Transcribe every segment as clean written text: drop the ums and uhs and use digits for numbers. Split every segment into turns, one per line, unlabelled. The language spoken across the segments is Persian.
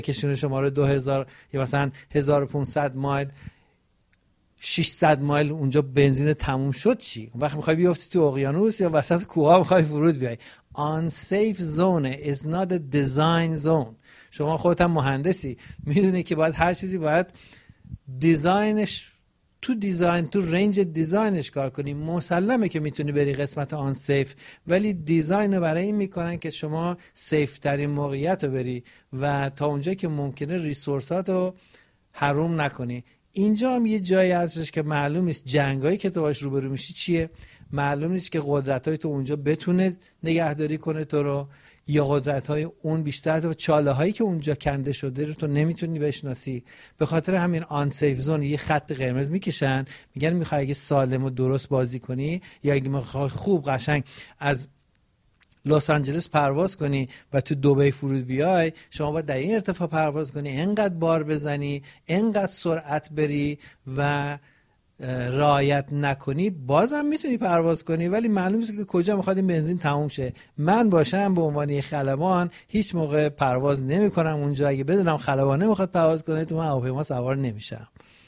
کشونه شما رو 2000 یا مثلا 1500 مایل 600 مایل اونجا بنزین تموم شد چی؟ اون وقت میخوای بیافتی تو اقیانوس یا وسط کوه میخوای فرود بیای. unsafe zone is not a design zone. شما خودت هم مهندسی میدونی که باید هر چیزی باید دیزاینش تو رنج دیزاینش کار کنی. مسلمه که میتونی بری قسمت آن سیف، ولی دیزاین رو برای این میکنن که شما سیف ترین موقعیت رو بری و تا اونجا که ممکنه ریسورسات رو حروم نکنی. اینجا هم یه جایی هستش که معلوم نیست جنگایی که تو باش روبرو میشی چیه، معلوم نیست که قدرتای تو اونجا بتونه نگهداری کنه تو رو، یا قدرت‌های اون بیشتر تو چاله هایی که اونجا کنده شده رو تو نمیتونی بشناسی. به خاطر همین آن سیف زون یه خط قرمز میکشن، میگن میخوای اگه سالم و درست بازی کنی یا اگه میخوای خوب قشنگ از لس آنجلس پرواز کنی و تو دبی فرود بیای، شما باید در این ارتفاع پرواز کنی، اینقدر بار بزنی، اینقدر سرعت بری و رعایت نکنی بازم میتونی پرواز کنی، ولی معلوم نیست که کجا میخواد این بنزین تموم شه. من باشم به عنوان یک خلبان هیچ موقع پرواز نمیکنم اونجا. اگه بدونم خلبان نمیخواد پرواز کنه تو من هواپیما سوار نمیشم.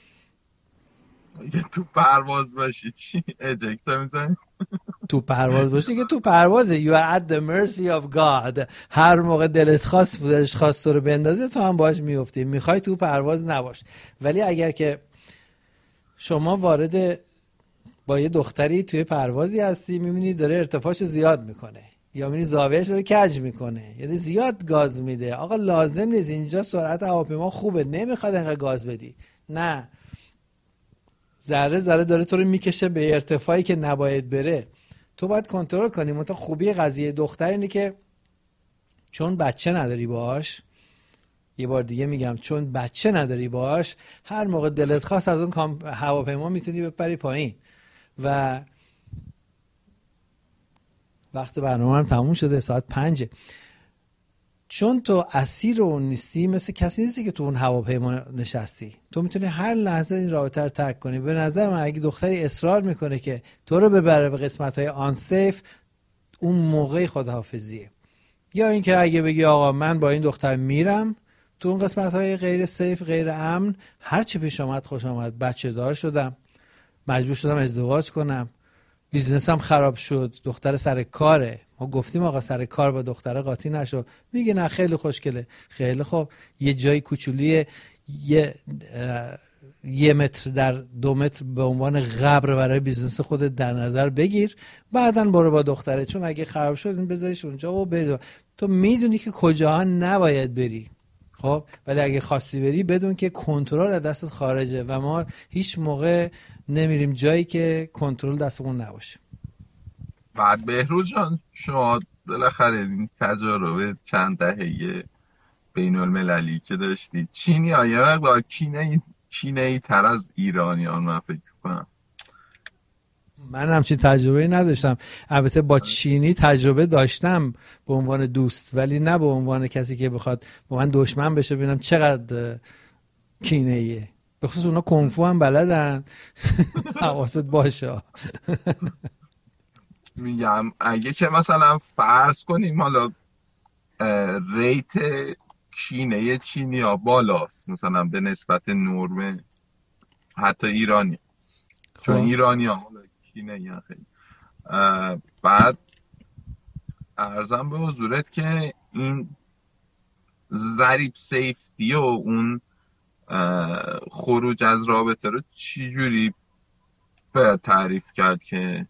اگه تو پرواز باشی چی اجکت میزنی؟
تو پرواز باشی که تو پروازه you are at the mercy of God. هر موقع دلت خواست تو رو بندازه تو هم باش میفتی. میخوای تو پرواز نباش. ولی اگر که شما وارد با یه دختری توی پروازی هستی، میبینی داره ارتفاعش زیاد میکنه یا میبینی زاویه‌اش داره کج میکنه، یعنی زیاد گاز میده، آقا لازم نیست، اینجا سرعت هواپیما خوبه نمیخواد انقدر گاز بدی، نه، ذره ذره داره تو رو میکشه به ارتفاعی که نباید بره. تو باید کنترل کنی. منتها خوبی قضیه دختر اینه که چون بچه نداری باهاش، یه بار دیگه میگم چون بچه نداری باهاش، هر موقع دلت خواست از اون هواپیما میتونی بپری پایین. و وقت برنامه هم تموم شده، ساعت 5. چون تو اسیر اون نیستی، مثل کسی نیستی که تو اون هواپیما نشستی، تو میتونی هر لحظه این رابطه رو ترک کنی. به نظر من اگه دختری اصرار میکنه که تو رو ببره به قسمت‌های آن سیف، اون موقع خداحافظیه. یا اینکه اگه بگی آقا من با این دختر میرم تو اون قسمت‌های غیر سیف، غیر امن، هر چی پیش اومد خوش اومد، بچه دار شدم، مجبور شدم ازدواج کنم، بیزنسم خراب شد، دختر سر کاره، ما گفتیم آقا سر کار با دختر قاطی نشو، میگه نه خیلی خوشگله، خیلی خوب، یه جای کوچولی یه متر در 2 متر به عنوان قبر برای بیزنس خودت در نظر بگیر، بعدن برو با دختره، چون اگه خراب شد این بذاریش اونجا و بری. تو میدونی که کجاها نباید بری، خب، ولی اگه خواستی بری بدون که کنترل از دستت خارجه و ما هیچ موقع نمیریم جایی که کنترل دستمون نباشه.
بعد بهروز جان، شما بالاخره این تجربه چند دهه بین المللی که داشتی، چینی ها یه مقدار کینه‌ای تر از ایرانیان من فکر کنم.
من همچین تجربه نداشتم. البته با چینی تجربه داشتم به عنوان دوست، ولی نه به عنوان کسی که بخواد با من دشمن بشه. ببینم چقدر کینه‌ایه. به خصوص اونا کنفو هم بلدن. حواست باشه.
میگم اگه که مثلا فرض کنیم حالا ریت کینه چینی ها بالاست مثلا به نسبت نرم حتی ایرانی، چون ایرانی ها کینه ها خیلی. بعد عرضم به حضورت که این ضریب سیفتی و اون خروج از رابطه رو چی جوری باید تعریف کرد که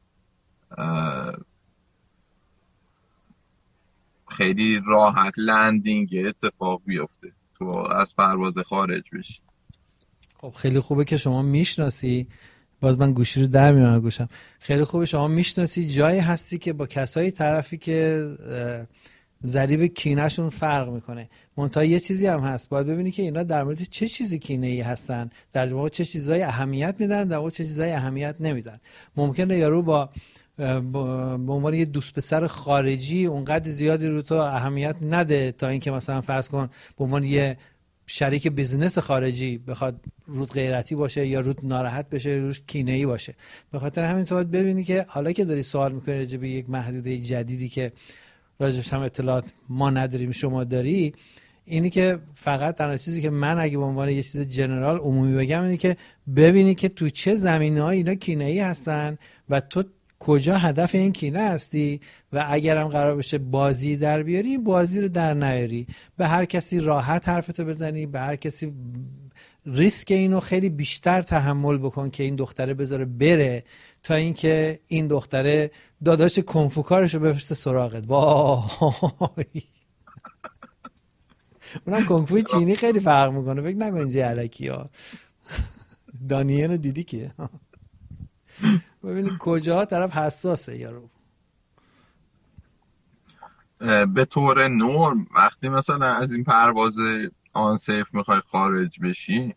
خیلی راحت لندینگ اتفاق بیفته تو از پرواز خارج بشی؟
خب خیلی خوبه که شما میشناسی، باز من گوشی رو در میارم گوشم، خیلی خوبه شما میشناسی جایی هستی که با کسایی طرفی که ضریب کینه‌شون فرق میکنه. منتها یه چیزی هم هست، باید ببینی که اینا در مورد چه چیزی کینه‌ای هستن، در واقع چه چیزایی اهمیت میدن، در واقع چه چیزایی اهمیت نمیدن. ممکنه یارو با به عنوان یه دوست پسر خارجی اونقدر زیادی رو تو اهمیت نده تا اینکه مثلا فرض کن به عنوان یه شریک بیزنس خارجی بخواد رود غیرتی باشه یا رود ناراحت بشه، روش کینه‌ای باشه. به خاطر همین تو باید ببینی که حالا که داری سوال می‌کنی راجع به یک محدوده جدیدی که راجعش هم اطلاعات ما نداریم شما داری، اینی که فقط تنها چیزی که من اگه به عنوان یه چیز جنرال عمومی بگم اینی که ببینی که تو چه زمینه‌های اینا کینه‌ای هستن و تو کجا هدف این کینه هستی و اگرم قرار بشه بازی در بیاری بازی رو در نیاری، به هر کسی راحت حرفتو بزنی، به هر کسی ریسک اینو خیلی بیشتر تحمل بکن که این دختره بذاره بره تا اینکه این دختره داداش کنفوکارشو بفرسته سراغت. وای اونم کنفوی چینی خیلی فرق میکنه، فکر نکن اینجا الکی ها. دانیل رو دیدی که ببینید کجاها طرف حساسه یارو.
به طور نرم وقتی مثلا از این پرواز آن سیف میخوای خارج بشی،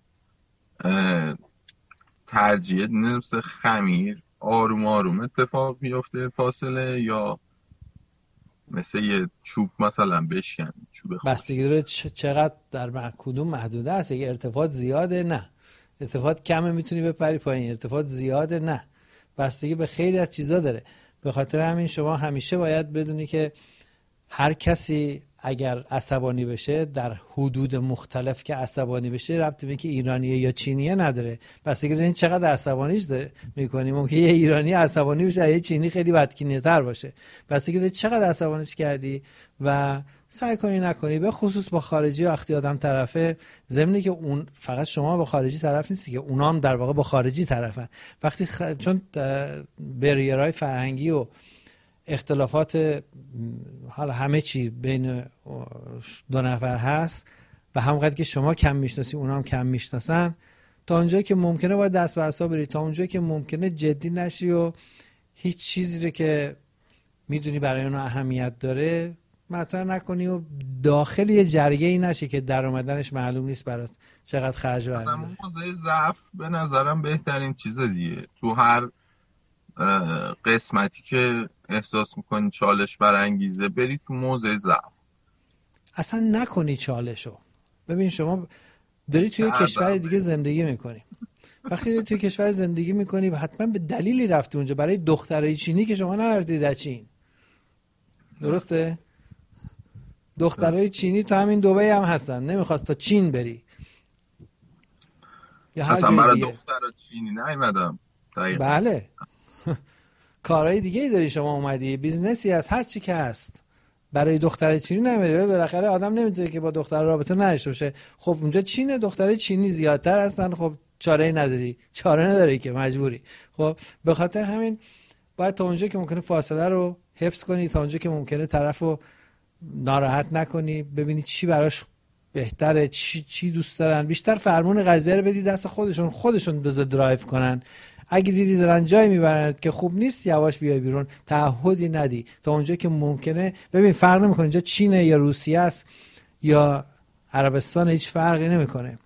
ترجیح مثل خمیر آروم آروم اتفاق بیفته فاصله، یا مثل یه چوب مثلا بشکن چوب خاص؟
بستگی داره چقدر در کدوم محدوده است. اگه ارتفاعات زیاده نه، ارتفاعات کمه میتونی بپری پایین، ارتفاعات زیاده نه، بستگی به خیلی از چیزا داره. به خاطر همین شما همیشه باید بدونی که هر کسی اگر عصبانی بشه در حدود مختلف که عصبانی بشه ربطی به که ایرانیه یا چینیه نداره، بستگی داره این چقدر عصبانیش داره میکنی. ممکنه یه ایرانی عصبانی بشه یه چینی خیلی بدکینه‌تر باشه، بستگی داره چقدر عصبانیش کردی و سعی کنی نکنی. به خصوص با خارجی وقتی آدم طرفه، ضمنی که اون فقط شما با خارجی طرف نیستی که اونا هم در واقع با خارجی طرفن. وقتی چون بریرهای فرهنگی و اختلافات حالا همه چی بین دو نفر هست و همونقدر که شما کم میشناسی اونا هم کم میشناسن، تا اونجایی که ممکنه باید دست به عصا بری، تا اونجایی که ممکنه جدی نشی و هیچ چیزی رو که میدونی برای اونا اهمیت داره مطرح نکنی و داخل یه جریه ای نشی که در اومدنش معلوم نیست برات چقدر خرج برمی‌داره.
موضع ضعف به نظرم بهترین چیزه دیگه. تو هر قسمتی که احساس میکنی چالش برانگیزه بری تو موضع ضعف، اصلا
نکنی چالشو. ببین شما داری توی کشور دیگه زندگی میکنی، وقتی داری توی کشور زندگی میکنی حتما به دلیلی رفتی اونجا، برای دخترای چینی که شما نرفتی در چین، درسته؟ دخترای چینی تو همین دبی هم هستن، نمیخواست تا چین بری یا هر
اصلا
جای
برای
دیگه.
دخترای چینی نیومدم.
بله کارهای دیگه ای داری شما اومدی، بیزنسی از هر چی که هست، برای دختر چینی نمیده. بالاخره آدم نمیتونه که با دختر رابطه نداشته باشه. خب اونجا چینه، دختر چینی زیادتر هستن، خب چاره نداری، چاره نداری که مجبوری. خب به خاطر همین باید تا اونجا که ممکنه فاصله رو حفظ کنی، تا اونجا که ممکنه طرفو ناراحت نکنی، ببینی چی براش بهتره، چی دوست دارن، بیشتر فرمون قضیه رو بدی دست خودشون بذار درایو کنن. اگه دیدی دارن جای میبرند که خوب نیست یواش بیای بیرون، تعهدی ندی تا اونجا که ممکنه. ببین فرق نمیکنه اینجا چینه یا روسیه است یا عربستان، هیچ فرقی نمیکنه.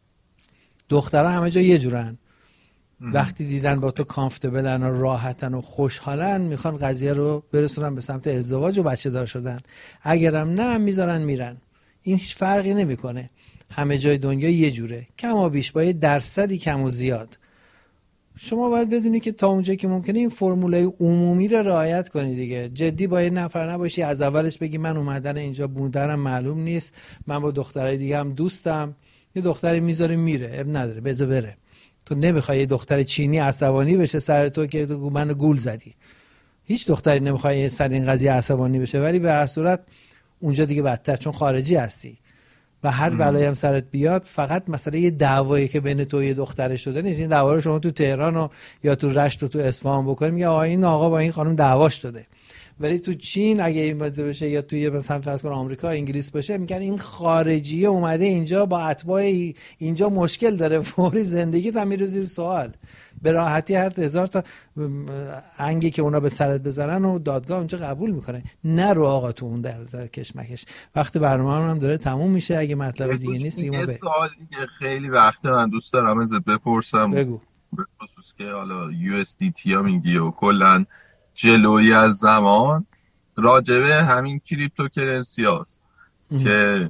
دخترها همه جا یه جورن. وقتی دیدن با تو کامفتبلن و راحتن و خوشحالن میخوان قضیه رو برسونن به سمت ازدواج و بچه دار شدن. اگرم نه میذارن میرن. این هیچ فرقی نمیکنه، همه جای دنیا یه جوره، کم و بیش با یه درصدی کم و زیاد. شما باید بدونی که تا اونجایی که ممکنه این فرمولای عمومی رو رعایت کنی دیگه. جدی با یه نفر نباشی از اولش بگی من اومدن اینجا بودنم معلوم نیست، من با دخترای دیگه هم دوستم، یه دختری میذاره میره، اب نداره بذار بره. تو نمیخوای یه دختر چینی عصبانی بشه سر تو که تو منو گول زدی. هیچ دختری نمیخواد سر این قضیه عصبانی بشه، ولی به هر صورت اونجا دیگه بدتر، چون خارجی هستی و هر بلایی هم سرت بیاد فقط مسئله یه دعوایی که بین تو و یه دختره شده نیست. این دعوا رو شما تو تهران و یا تو رشت و تو اصفهان بکنیم، میگه این آقا با این خانم دعواش شده. ولی تو چین اگه این بشه یا توی مثلا فرض کن آمریکا انگلیس باشه، میگن این خارجیه اومده اینجا با اتباع اینجا مشکل داره، فوری زندگیت هم میره زیر سوال. به راحتی هر 1000 تا انگی که اونا به سرت بزنن و دادگاه اونجا قبول میکنه. نرو آقا تو اون در کشمکش. وقتی برنامه هم داره تموم میشه، اگه مطلب دیگه نیست دیگه
یه سوال دیگه خیلی وقت من دوست دارم ازت بپرسم.
بگو.
به خصوص که حالا USDT ها میگی و کلا جلویی از زمان راجبه همین کریپتوکرنسی هاست که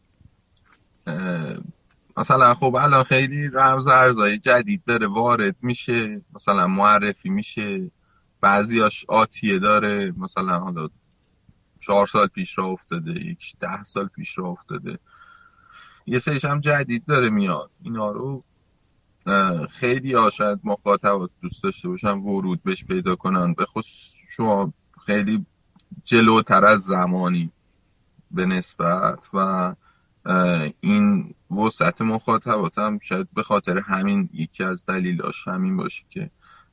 مثلا خب الان خیلی رمز ارزهای جدید داره وارد میشه، مثلا معرفی میشه، بعضیاش آتیه داره، مثلا حالا 4 سال پیش راه افتاده، 10 سال پیش راه افتاده. یه سریش هم جدید داره میاد. اینا رو خیلی ها شاید مخاطبات دوست داشته باشن ورود بهش پیدا کنن، به خصوص شما خیلی جلوتر از زمانی به نسبت، و این وسعت مخاطبات هم شاید به خاطر همین یکی از دلیلاش همین باشه که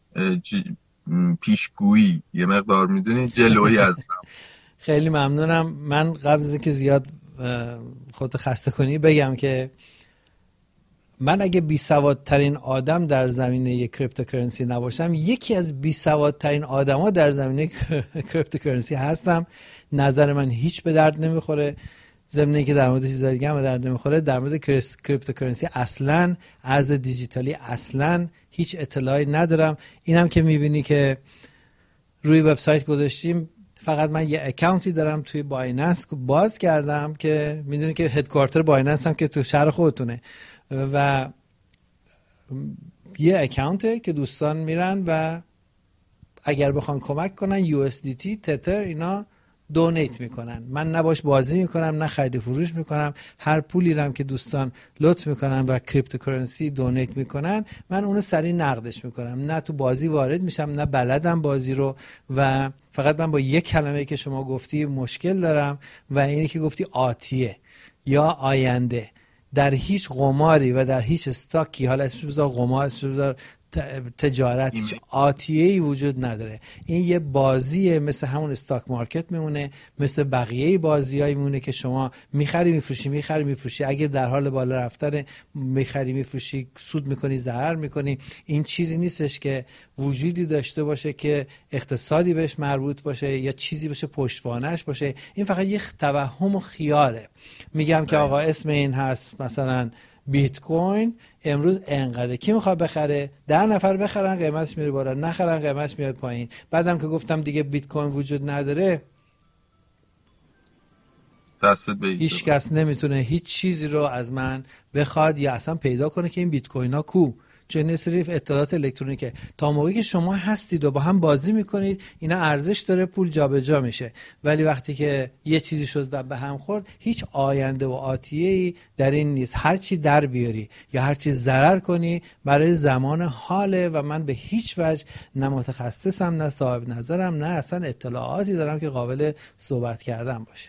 پیشگویی یه مقدار میدونی جلویی از زمان.
خیلی ممنونم. من قبل از اینکه زیاد خودت خسته کنی بگم که من اگه بی سوادترین آدم در زمینه کریپتوکرنسی نباشم، یکی از بی سوادترین آدما در زمینه کریپتوکرنسی هستم. نظر من هیچ به درد نمیخوره، ضمن که در مورد چیزای دیگه هم به درد نمیخوره. در مورد کریپتوکرنسی اصلا، ارز دیجیتالی اصلا هیچ اطلاعی ندارم. اینم که میبینی که روی وبسایت گذاشتیم، فقط من یه اکانتی دارم توی بایننس باز کردم که میدونی که هدکوارتر بایننس هم که تو شهر خودتونه، و یه اکانته که دوستان میرن و اگر بخوان کمک کنن USDT، تتر، اینا دونیت میکنن. من نه باش بازی میکنم نه خرید فروش میکنم. هر پولی رم که دوستان لطف میکنن و کریپتوکرنسی دونیت میکنن، من اونو سریع نقدش میکنم. نه تو بازی وارد میشم، نه بلدم بازی رو، و فقط من با یک کلمه که شما گفتی مشکل دارم، و اینی که گفتی آتیه یا آینده. در هیچ قماری و در هیچ استاکی، حالا اسمش بذار قمار، اسمش بذار تجارت، هیچ آتیه‌ای وجود نداره. این یه بازیه، مثل همون استاک مارکت میمونه، مثل بقیه بازیایی میمونه که شما میخری میفروشی. اگه در حال بالا رفتن میخری میفروشی، سود میکنی، ضرر میکنی. این چیزی نیستش که وجودی داشته باشه که اقتصادی بهش مربوط باشه یا چیزی باشه پشتوانش باشه. این فقط یه توهم و خیاله. میگم که آقا اسم این هست مثلا بیت کوین، امروز انقدر، کی میخواد بخره؟ 10 نفر بخرن قیمتش میره بالا، نخرن قیمتش میاد پایین. بعدم که گفتم دیگه بیت کوین وجود نداره، هیچ کس نمیتونه هیچ چیزی رو از من بخواد یا اصلا پیدا کنه که این بیت کوین ها کو. چون این صرف اطلاعات الکترونیکه. تا موقعی که شما هستید و با هم بازی میکنید، اینا ارزش داره، پول جابجا میشه. ولی وقتی که یه چیزی شد و به هم خورد، هیچ آینده و آتیه‌ای در این نیست. هر چی در بیاری یا هر چی ضرر کنی برای زمان حاله، و من به هیچ وجه نه متخصصم، نه صاحب نظرم، نه اصلا اطلاعاتی دارم که قابل صحبت کردن باشه.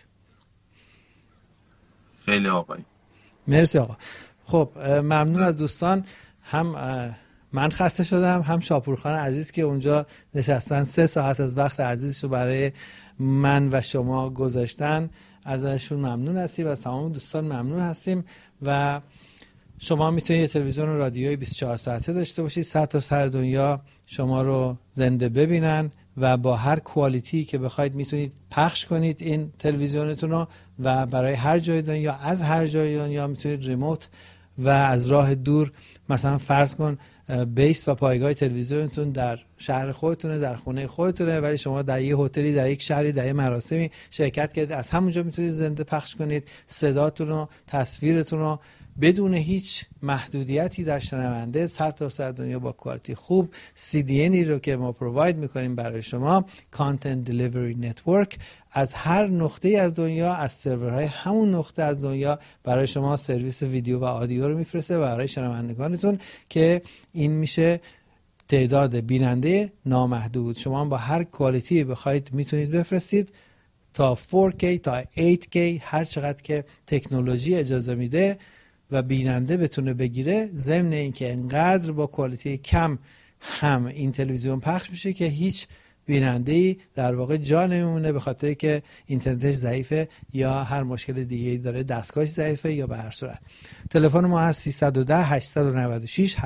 خیلی آقای
مرسی آقا. خب ممنون از دوستان. هم من خسته شدم، هم شاپورخان عزیز که اونجا نشستن 3 ساعت از وقت عزیزشو برای من و شما گذاشتن. ازشون ممنون هستیم و از تمام دوستان ممنون هستیم. و شما میتونید یه تلویزیون و رادیوی 24 ساعته داشته باشید، 100 تا سر دنیا شما رو زنده ببینن، و با هر کوالیتی که بخواید میتونید پخش کنید این تلویزیونتون رو، و برای هر جای دنیا، از هر جای دنیا میتونید ریموت و از راه دور، مثلا فرض کن بیس و پایگاه تلویزیونتون در شهر خودتونه، در خونه خودتونه، ولی شما در یه هتلی، در یک شهری، در یه مراسمی شرکت کردید، از همونجا میتونید زنده پخش کنید صداتون و تصویرتون رو بدون هیچ محدودیتی در شنونده، سر تا سر دنیا با کوالیتی خوب. CDNی رو که ما پروواید میکنیم برای شما، Content Delivery Network، از هر نقطه از دنیا، از سرورهای همون نقطه از دنیا برای شما سرویس ویدیو و آدیو رو میفرسته برای شنوندگانتون، که این میشه تعداد بیننده نامحدود. شما با هر کوالیتی بخواید میتونید بفرستید، تا 4K تا 8K، هر چقدر که تکنولوژی اجازه میده و بیننده بتونه بگیره، ضمن اینکه انقدر با کوالیتی کم هم این تلویزیون پخش میشه که هیچ بیننده‌ای در واقع جا نمیمونه، به خاطر که اینترنتش ضعیفه یا هر مشکل دیگه‌ای داره، دستگاهش ضعیفه یا به هر صورت. تلفن ما هست 310 896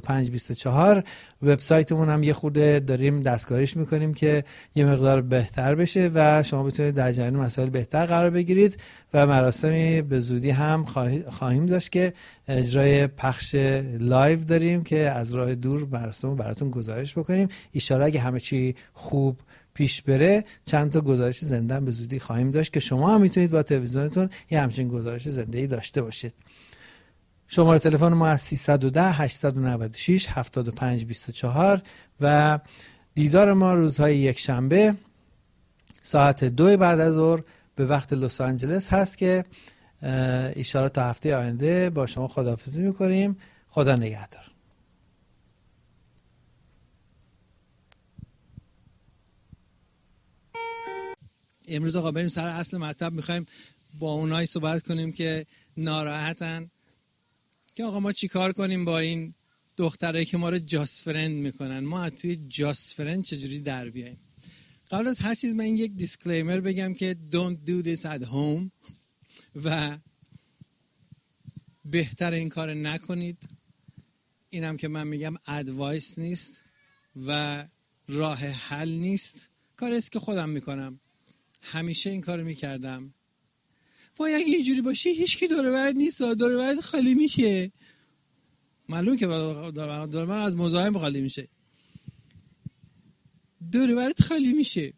7524. وبسایتمون هم یه خورده داریم دستکاریش میکنیم که یه مقدار بهتر بشه و شما بتونید در جریان مسائل بهتر قرار بگیرید، و مراسمی به زودی هم خواهیم داشت که اجرای پخش لایو داریم که از راه دور مراسمو براتون گزارش بکنیم. ان شاءالله اگه همه چی خوب پیش بره، چند تا گزارش زنده به زودی خواهیم داشت که شما هم میتونید با تلویزیونتون یه همچین گزارش زنده‌ای داشته باشید. شماره تلفن ما از 310 896 7524 و دیدار ما روزهای یک شنبه ساعت 2 بعد از ظهر به وقت لس آنجلس هست که ایشالا تا هفته آینده با شما خداحافظی میکنیم. خدا نگهدار. امروز آقا بریم سر اصل مطلب. میخوایم با اونایی صحبت کنیم که ناراحتن که آقا ما چی کار کنیم با این دخترایی که ما رو جاست فرند میکنن، ما از توی جاست فرند چجوری در بیاییم. قبل از هر چیز من یک دیسکلیمر بگم که don't do this at home و بهتر این کار نکنید. اینم که من میگم ادوایس نیست و راه حل نیست، کاری است که خودم میکنم، همیشه این کارو میکردم. وای اگه اینجوری باشه هیچکی دور و بر نیست، دور و بر خالی میشه. معلوم که دور و بر از مزاحم خالی میشه، دور و برت خالی میشه.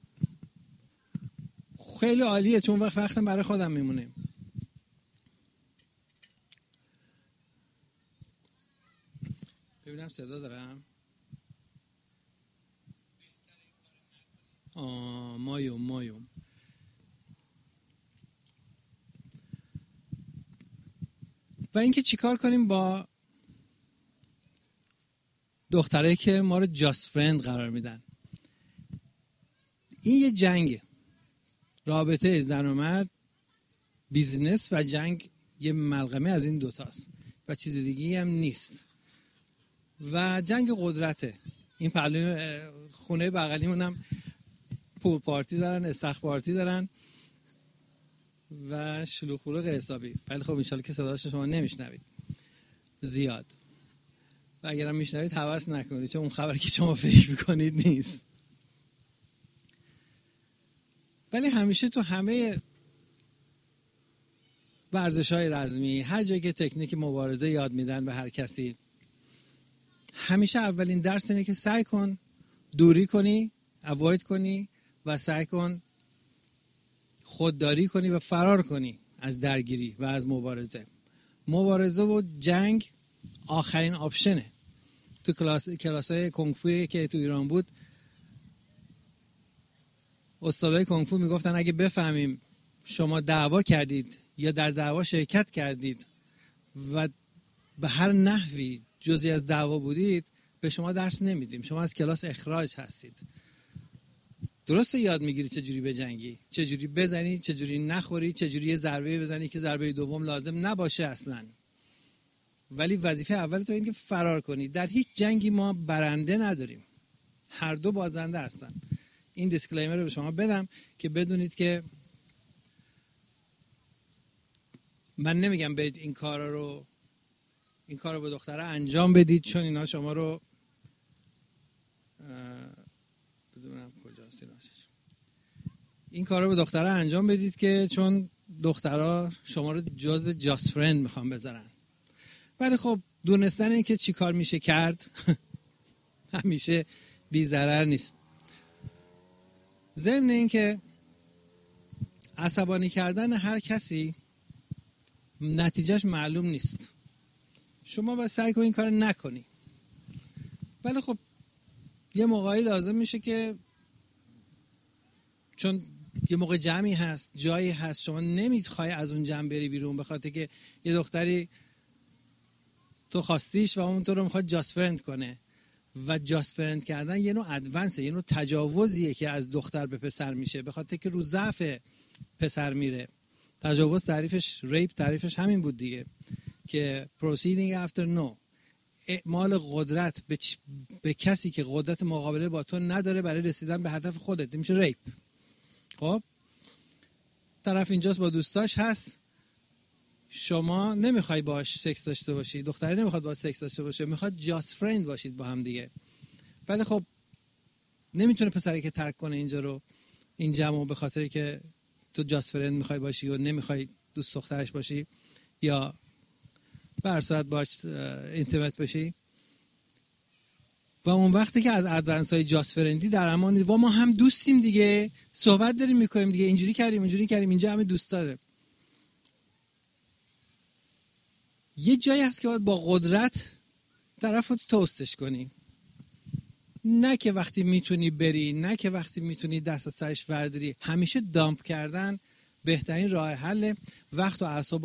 خیلی عالیه، چون وقتم برای خودم میمونه. ببینم صدا دارم. مایوم و اینکه چیکار کنیم با دخترایی که ما رو جاست فرند قرار میدن. این یه جنگه، رابطه زن و مرد، بیزینس و جنگ یه ملغمه از این دوتاست و چیز دیگه هم نیست و جنگ قدرته. این پهلوی خونه بغلیمون هم پول پارتی دارن، استخ پارتی دارن و شلوغ خلوغ حسابی. ولی خب انشالله که صداش شما نمیشنوید زیاد و اگرم میشنوید هوس نکنید، چون اون خبری که شما فکر میکنید نیست. ولی همیشه تو همه ورزش‌های رزمی، هر جایی که تکنیک مبارزه یاد میدن به هر کسی، همیشه اولین درس اینه که سعی کن دوری کنی، اواید کنی و سعی کن خودداری کنی و فرار کنی از درگیری و از مبارزه. مبارزه و جنگ آخرین آپشنه. تو کلاس‌های کنگ فویی که تو ایران بود، استادای کنگ فو میگفتن اگه بفهمیم شما دعوا کردید یا در دعوا شرکت کردید و به هر نحوی جزئی از دعوا بودید، به شما درس نمیدیم، شما از کلاس اخراج هستید. درسته یاد میگیری چجوری بجنگی، چجوری بزنی، چجوری نخوری، چجوری یه ضربه بزنی که ضربه دوم لازم نباشه اصلا. ولی وظیفه اول تو این که فرار کنی. در هیچ جنگی ما برنده نداریم، هر دو بازنده هستن. این دیسکلیمر رو به شما بدم که بدونید که من نمیگم برید این کار رو به دختره انجام بدید، چون اینا شما رو بدونم کجاست این کار رو به دختره انجام بدید که چون دخترها شما رو جز جاست فرند میخوان بذارن. ولی خب دونستن این که چی کار میشه کرد همیشه بی ضرر نیست. ضمن این که عصبانی کردن هر کسی نتیجهش معلوم نیست. شما باید سعی کنید این کار نکنی. ولی خب یه موقعی لازم میشه که چون یه موقع جمعی هست، جایی هست، شما نمیخوای از اون جمع بری بیرون به خاطر که یه دختری تو خواستیش و اون تو رو میخواد جاست فرند کنه. و جاست فرند کردن یه نوع ادوانسه، یه نوع تجاوزیه که از دختر به پسر میشه به خاطر که رو ضعف پسر میره. تجاوز تعریفش، ریپ تعریفش همین بود دیگه، که proceeding after no، اعمال قدرت به کسی که قدرت مقابله با تو نداره برای رسیدن به هدف خودت، میشه ریپ. خب طرف اینجاست با دوستاش هست، شما نمیخوای باش سکس داشته باشی، دختری نمیخواد باش سکس داشته باشه، میخواد جاست فرند باشید با هم دیگه. ولی خب نمیتونه پسری که ترک کنه اینجا رو، این جمعو، به خاطر که تو جاست فرند میخوای باشی یا نمیخوای دوست دخترش باشی یا به هر صورت باش اینتیمت بشی. و اون وقتی که از ادوانس های جاست فرندی در امان و ما هم دوستیم دیگه، صحبت داریم میکنیم دیگه، اینجوری کردیم اینجا همه دوست داره. یه جایی هست که باید با قدرت طرف رو توستش کنی، نه که وقتی میتونی بری، نه که وقتی میتونی دست از سرش ورداری. همیشه دامپ کردن بهترین راه حل وقت و اعصاب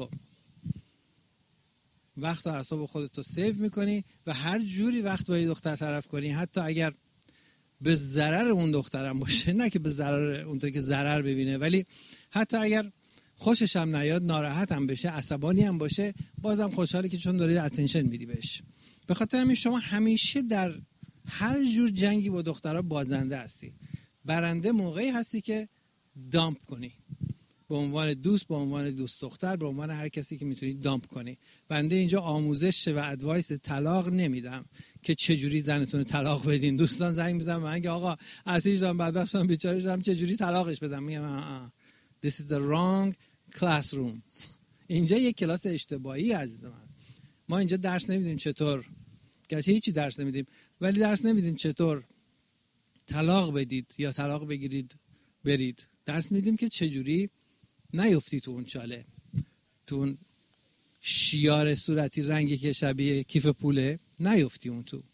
خودتو سیو میکنی و هر جوری وقت با یه دختر طرف کنی، حتی اگر به ضرر اون دخترم باشه، نه که به ضرر اونطور که ضرر ببینه، ولی حتی اگر خوشش هم نیاد، ناراحت هم بشه، عصبانی هم باشه، بازم خوشحاله که چون داری اتنشن میدی بهش. به خاطر همین شما همیشه در هر جور جنگی با دخترها بازنده هستی. برنده موقعی هستی که دامپ کنی، به عنوان دوست، به عنوان دوست دختر، به عنوان هر کسی که میتونی دامپ کنی. بنده اینجا آموزش و ادوایس طلاق نمیدم که چجوری زنتون طلاق بدین. دوستان زنگ میزنن من که آقا اسیر شدم، بدبخت شدم، بیچاره شدم، چجوری طلاقش بدم؟ میگم this is the wrong classroom. اینجا یک کلاس اشتباهی عزیز من. ما اینجا درس نمیدیم چطور، گرچه هیچی درس نمیدیم، ولی درس نمیدیم چطور طلاق بدید یا طلاق بگیرید برید. درس میدیم که چجوری نیفتی تو اون چاله، تو اون شیار صورتی رنگی که شبیه کیف پوله، نیفتی اون تو.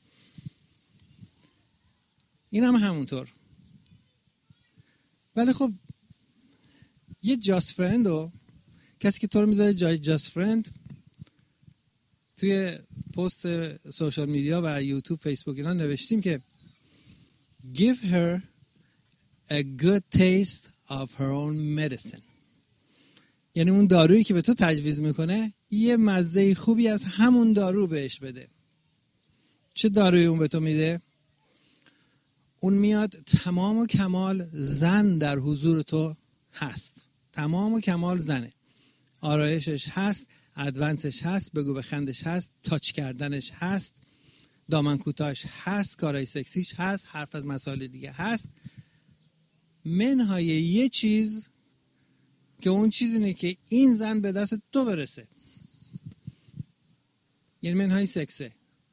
این هم همونطور. ولی خب یه جاست فرند و کسی که تو رو میذاره جای جاست فرند، توی پست سوشال میدیا و یوتیوب، فیسبوک اینا نوشتیم که give her a good taste of her own medicine. یعنی اون دارویی که به تو تجویز میکنه یه مزه خوبی از همون دارو بهش بده. چه دارویی اون به تو میده؟ اون میاد تمام و کمال زن در حضور تو هست، تمام و کمال زنه، آرایشش هست، ادوانسش هست، بگو بخندش هست، تاچ کردنش هست، دامن کوتاش هست، کارهای سکسیش هست، حرف از مسائل دیگه هست، منهای یه چیز که اون چیز اینه که این زن به دست تو برسه. یعنی منهای سکسه.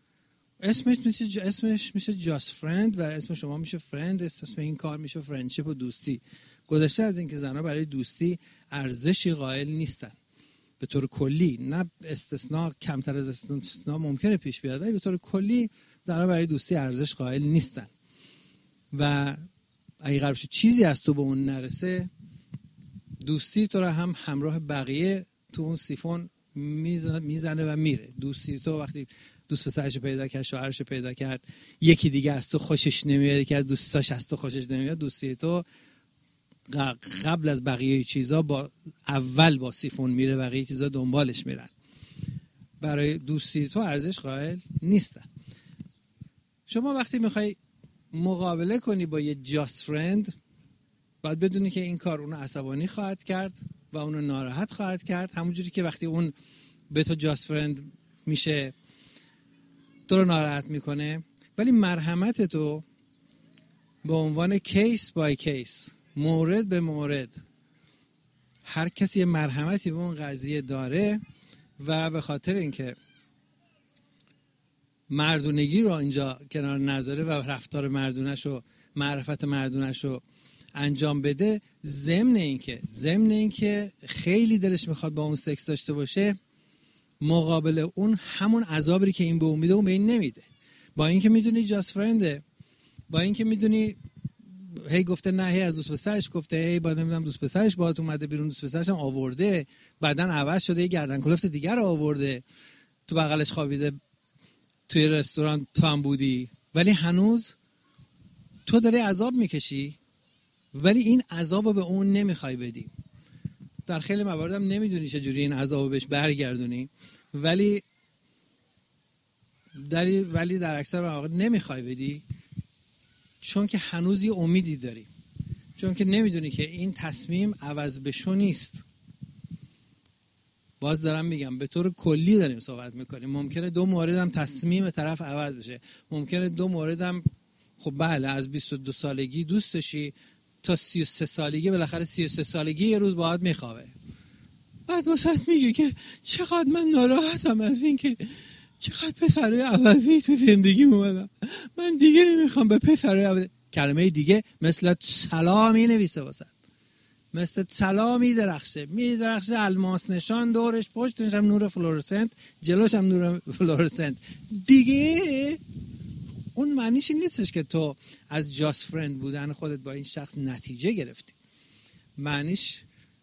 اسمش میشه جاست فرند و اسم شما میشه فرند، اسم این کار میشه فرندشیپ و دوستی. گذشته از این که زنها برای دوستی ارزشی قائل نیستن به طور کلی، نه استثناء، کمتر از استثناء ممکنه پیش بیاد، ولی به طور کلی زنها برای دوستی ارزش قائل نیستن و اگه قرار بشه چیزی از تو به اون نرسه، دوستی تو رو هم همراه بقیه تو اون سیفون میزنه و میره. دوستی تو وقتی دوست پسرش پیدا کرد، شوهرش پیدا کرد، یکی دیگه از تو خوشش نمیاد، که از دوستاش از تو خوشش نمیاد، دوستی تو قبل از بقیه چیزا اول با سیفون میره، بقیه چیزا دنبالش میرن. برای دوستی تو ارزش قائل نیستن. شما وقتی میخوای مقابله کنی با یه جاست فرند، باید بدونی که این کار اونو عصبانی خواهد کرد و اونو ناراحت خواهد کرد، همونجوری که وقتی اون به تو جاست فرند میشه تو رو ناراحت میکنه. ولی مرحمت تو به عنوان کیس بای کیس، مورد به مورد، هر کسی مرحمتی به اون قضیه داره و به خاطر اینکه مردونگی رو اینجا کنار نذاره و رفتار مردونش و معرفت مردونش رو انجام بده، ضمن اینکه خیلی دلش میخواد با اون سکس داشته باشه، مقابل اون همون عذابی که این به اون میده اون به این نمیده. با اینکه میدونی جاست فرنده، با اینکه میدونی هی گفته نه، هی از دوست پسرش گفته، هی بعد نمیدونم دوست پسرش باهات اومده بیرون، دوست پسرش هم آورده، بعدن عوض شده، یه گردن کلفت دیگر رو آورده، تو بغلش خوابیده، توی رستوران تو هم بودی، ولی هنوز تو داری عذاب میکشی، ولی این عذابو به اون نمیخوای بدی. در خیلی موارد هم نمیدونی چجوری این عذابو بهش برگردونی، ولی در اکثر مواقع نمیخوای بدی، چون که هنوز یه امیدی داری، چون که نمیدونی که این تصمیم عوض بشو نیست. باز دارم میگم به طور کلی داریم صحبت میکنیم. ممکنه 2 مورد هم تصمیم طرف عوض بشه، ممکنه 2 مورد هم خب بله از 22 سالگی دوستشی تا 33 سالگی، بالاخره 33 سالگی یه روز باهات میخوابه، بعد واسط میگه که چقدر من ناراحتم از این که چقدر پسرای عوضی تو زندگیم اومدم، من دیگه نمیخوام به پسرای عوضی. کلمه دیگه مثل طلا مینویسه واسط، مثل طلا میدرخشه الماس نشان، دورش پشتش هم نور فلورسنت، جلوش هم نور فلورسنت. دیگه اون معنیش این نیستش که تو از جاست فرند بودن خودت با این شخص نتیجه گرفتی. معنیش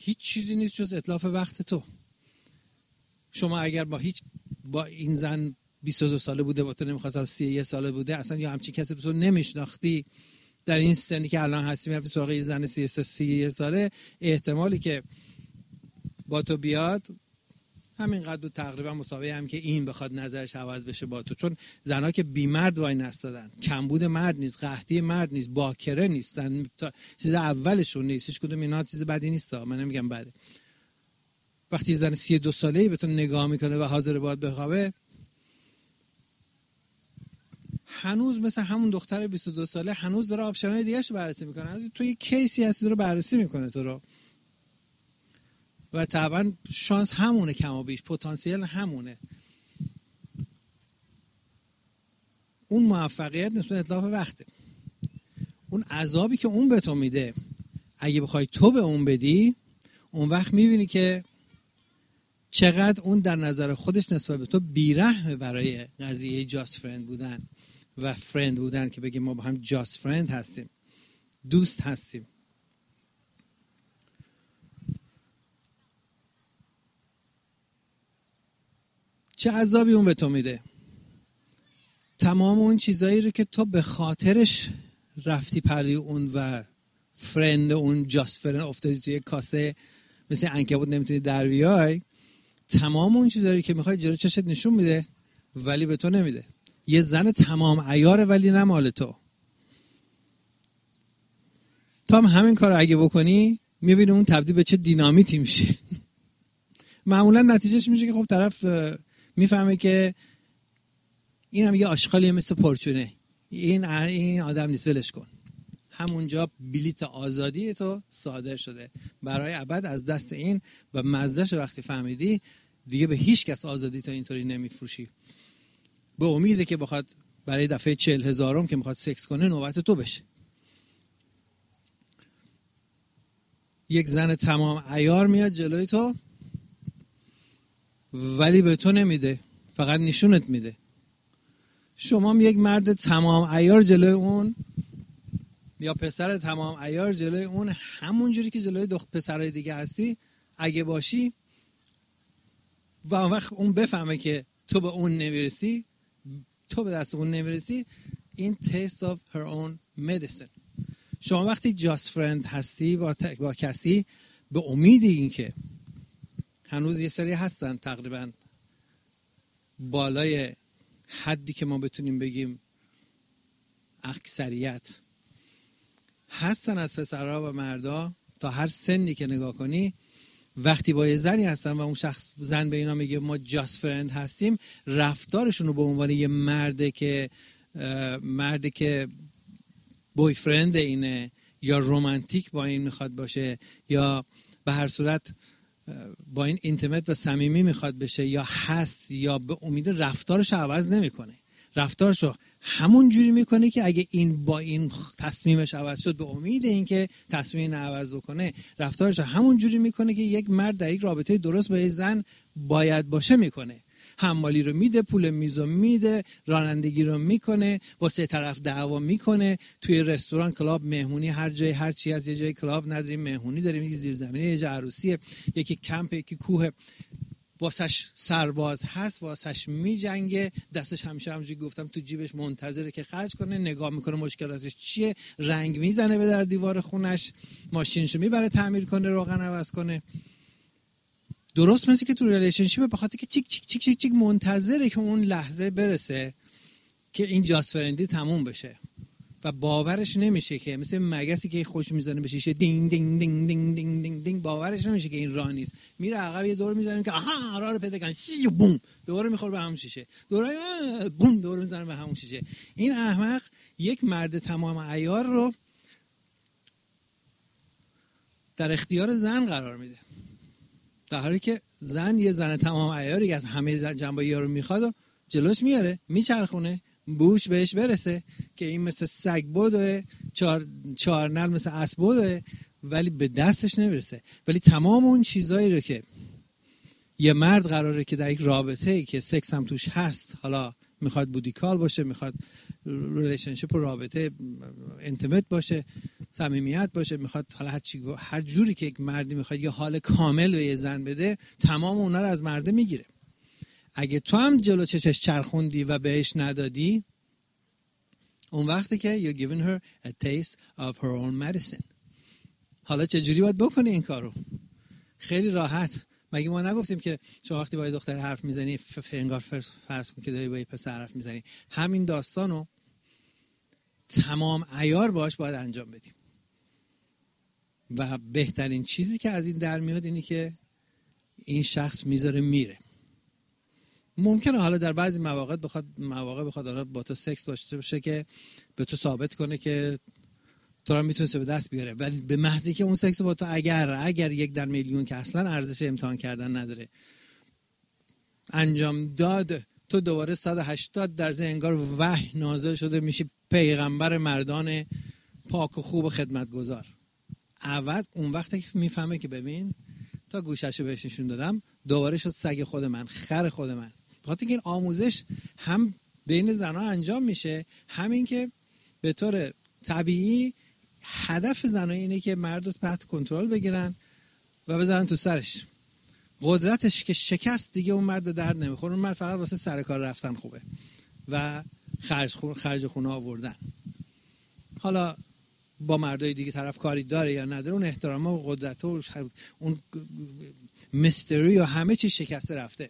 هیچ چیزی نیست جز اتلاف وقت تو. شما اگر با این زن 22 ساله بوده، با تو نمیخواست 31 ساله بوده اصلا، یا همچین کسی رو تو نمیشناختی، در این سنی که الان هستی میرفتی سراغ یه زن 33 ساله، احتمالی که با تو بیاد همینقدر تقریبا مساوی هم که این بخواد نظرش عوض بشه با تو. چون زنها که بیمرد وای نستادن، کمبود مرد نیست، قحطی مرد نیست، باکره نیستن، چیز اولشون نیست، هیچ کدوم اینا چیز بدی نیست، من نمیگم بده. وقتی زن 32 ساله‌ای به تو نگاه میکنه و حاضر باهات بخوابه، هنوز مثل همون دختر 22 ساله هنوز داره آپشن‌های دیگه‌شو بررسی میکنه. از تو یه کیسی هستی داره بررسی میکنه تو رو، و طبعا شانس همونه، کم و بیش پتانسیل همونه. اون موفقیت نسبت اتلاف وقته. اون عذابی که اون به تو میده اگه بخوای تو به اون بدی، اون وقت میبینی که چقدر اون در نظر خودش نسبت به تو بیرحمه برای قضیه جاست فرند بودن و فرند بودن، که بگیم ما با هم جاست فرند هستیم، دوست هستیم. چه عذابی اون به تو میده؟ تمام اون چیزایی رو که تو به خاطرش رفتی پلی اون و فرند اون جاست فرند افتادی توی کاسه مثل عنکبوت نمیتونی در بیای، تمام اون چیزایی که میخوای جلو چشت نشون میده ولی به تو نمیده. یه زن تمام عیاره ولی نه مال تو. تو هم همین کار رو اگه بکنی میبینی اون تبدیل به چه دینامیتی میشه. معمولا نتیجهش میشه که خب طرف میفهمه که این هم یه آشغالیه مثل پرچونه، این آدم نیست، ولش کن. همونجا بلیت آزادی تو صادر شده برای ابد از دست این، و مزهش وقتی فهمیدی دیگه به هیچ کس آزادی تا اینطوری نمیفروشی، به امیده که بخواد برای دفعه 40,000م که میخواد سکس کنه نوبت تو بشه. یک زن تمام عیار میاد جلوی تو ولی به تو نمیده، فقط نشونت میده. شما هم یک مرد تمام عیار جلوی اون یا پسر تمام عیار جلوی اون، همون جوری که جلوی پسرای دیگه هستی اگه باشی، و اون وقت اون بفهمه که تو به اون نمیرسی، تو به دست اون نمیرسی، این taste of her own medicine. شما وقتی just friend هستی با کسی، به امید این که هنوز یه سری هستن تقریبا بالای حدی که ما بتونیم بگیم اکثریت هستن از پسرها و مردا، تا هر سنی که نگاه کنی وقتی با یه زنی هستن و اون شخص زن به اینا میگه ما جاست فرند هستیم، رفتارشون رو به عنوان یه مردی که بوی فرند اینه یا رومانتیک با این میخواد باشه یا به هر صورت با این اینتیمت و صمیمی میخواد بشه یا هست، یا به امید رفتارش عوض نمیکنه. رفتارش رو همون جوری میکنه که اگه این با این تصمیمش عوض شد، به امید این که تصمیم عوض بکنه، رفتارش رو همون جوری میکنه که یک مرد در یک رابطه درست با یک زن باید باشه میکنه. حمالی رو میده، پول میز رو میده، رانندگی رو میکنه، واسه طرف دعوا میکنه، توی رستوران، کلاب، مهمونی، هر جای هر چی از، یه جای کلاب نداریم مهمونی داریم، یکی زیرزمینی، یه جای عروسیه، یکی کمپ، یکی کوه، واسش سرباز هست، واسش میجنگه، دستش همیشه همونجوری گفتم تو جیبش منتظره که خرج کنه، نگاه میکنه مشکلاتش چیه، رنگ میزنه به در دیوار خونش، ماشینشو میبره تعمیر کنه، روغن عوض کنه. درست مثل که تو ریلیشنشیپ به خاطر که چیک چیک چیک چیک چیک منتظره که اون لحظه برسه که این جاست فرندی تموم بشه و باورش نمیشه که مثل مگسی که خوش میزنه به شیشه دینگ دینگ دینگ دینگ دینگ دینگ دینگ، باورش نمیشه که این راه نیست، میره عقب یه دور میزنه که آها راه رو پیدا کردن، سی بوم دوباره میخوره به همون شیشه، دوباره بوم دوباره میزنه به همون شیشه. این احمق یک مرد تمام عیار رو در اختیار زن قرار میده، در حالی که زن یه زن تمام عیاری از همه جنبه‌ها رو میخواد و جلوش میاره، میچرخونه، بوش بهش برسه که این مثل سگ بوده، چهار نل مثل اسب بوده، ولی به دستش نمیرسه. ولی تمام اون چیزایی رو که یه مرد قراره که در یک رابطه‌ای که سکس هم توش هست، حالا میخواد بودیکال باشه، میخواد ریلیشنشیپ و رابطه انتیمت باشه، صمیمیت باشه، میخواد حالا هر جوری که یک مردی میخواد یه حال کامل به یه زن بده، تمام اونا رو از مرده میگیره. اگه تو هم جلو چشش چرخوندی و بهش ندادی، اون وقتی که you're giving her a taste of her own medicine. حالا چجوری باید بکنی این کارو؟ خیلی راحت. مگه ما نگفتیم که شما وقتی با یه دختر حرف میزنی انگار فرض کن که داری با یه پسر حرف میزنی، همین داستانو تمام عیار باش باید انجام بدیم. و بهترین چیزی که از این در میاد اینی که این شخص میذاره میره. ممکنه حالا در بعضی مواقع بخواد با تو سکس داشته باشه که به تو ثابت کنه که تو را میتونسته به دست بیاره، ولی به محضی که اون سکس با تو اگر 1 در میلیون که اصلا ارزش امتحان کردن نداره انجام داد، تو دوباره 180% انگار وحی نازل شده میشی پیغمبر مردان پاک و خوب و خدمتگزار. عوض اون وقتی که میفهمه که ببین تا گوششو بهش نشون دادم دوباره شد سگ خود من، خر خود من. بخاطر اینکه این آموزش هم بین زنها انجام میشه، همین که به طور طبیعی هدف زنها اینه که مرد رو تحت کنترل بگیرن و بزنن تو سرش. قدرتش که شکست دیگه اون مرد به درد نمیخوره. اون مرد فقط واسه سر کار رفتن خوبه و خرج خونه آوردن. حالا با مردای دیگه طرف کاری داره یا نداره، اون احترام و قدرت و اون مستری و همه چی شکسته رفته.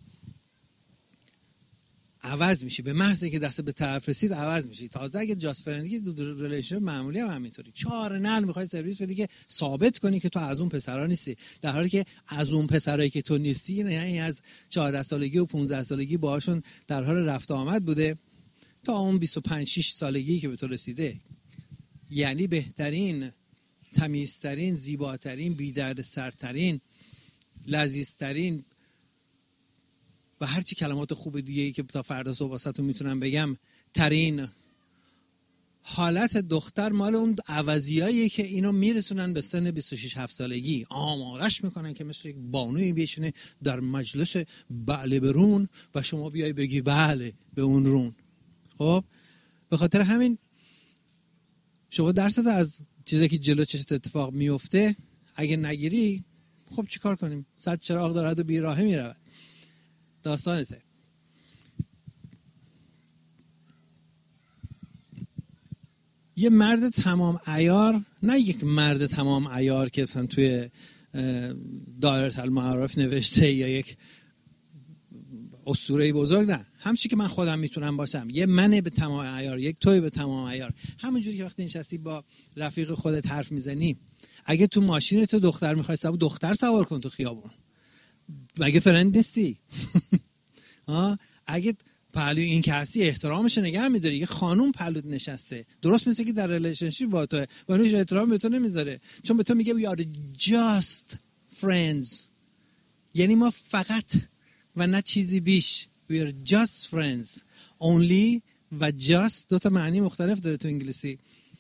عوض میشی به محض اینکه دست به طرف رسید عوض میشی. تازه اگه جاست فرندی ریلیشن معمولی هم همینطوری 4 نعل میخوای سرویس بدی که ثابت کنی که تو از اون پسرا نیستی، در حالی که از اون پسرایی که تو نیستی یعنی از 14 سالگی و 15 سالگی باهاشون در حال رفت آمد بوده تا اون 25-6 سالگی که به تو رسیده. یعنی بهترین، تمیزترین، زیباترین، بی‌دردسرترین، لذیذترین و هرچی کلمات خوب دیگه‌ای که تا فردا صبح واسهتون میتونم بگم ترین حالت دختر مال اون عوضیایی که اینو میرسونن به سن 26-7 سالگی، آمادش میکنن که مثل یک بانوی بیشونه در مجلس بله برون و شما بیای بگی بله به اون رون. خب به خاطر همین شما درصد از چیزایی که جلو چشت اتفاق میفته اگه نگیری، خب چیکار کنیم؟ 100 چراغ دارد و بیراهه میرود. داستانته. یه مرد تمام عیار، نه یک مرد تمام عیار که مثلا توی دایره المعارف نوشته یا یک اسطوره بزرگ، نه، همچی که من خودم میتونم باشم. یه منه به تمام عیار، یک توی به تمام عیار. همونجوری که وقتی نشستی با رفیق خودت حرف میزنی، اگه تو ماشین تو دختر میخوای دختر سوار کن تو خیابون. مگه فرند نیستی؟ اگه پهلوی این که هستی احترامش نگه میداری. یه خانوم پهلوت نشسته، درست مثل که در ریلیشنشیپ با تو و اونش احترام به تو نمیذاره، چون به تو میگه we are just friends. یعنی ما فقط و نه چیزی بیش. we are just friends. only و just دو تا معنی مختلف داره تو انگلیسی.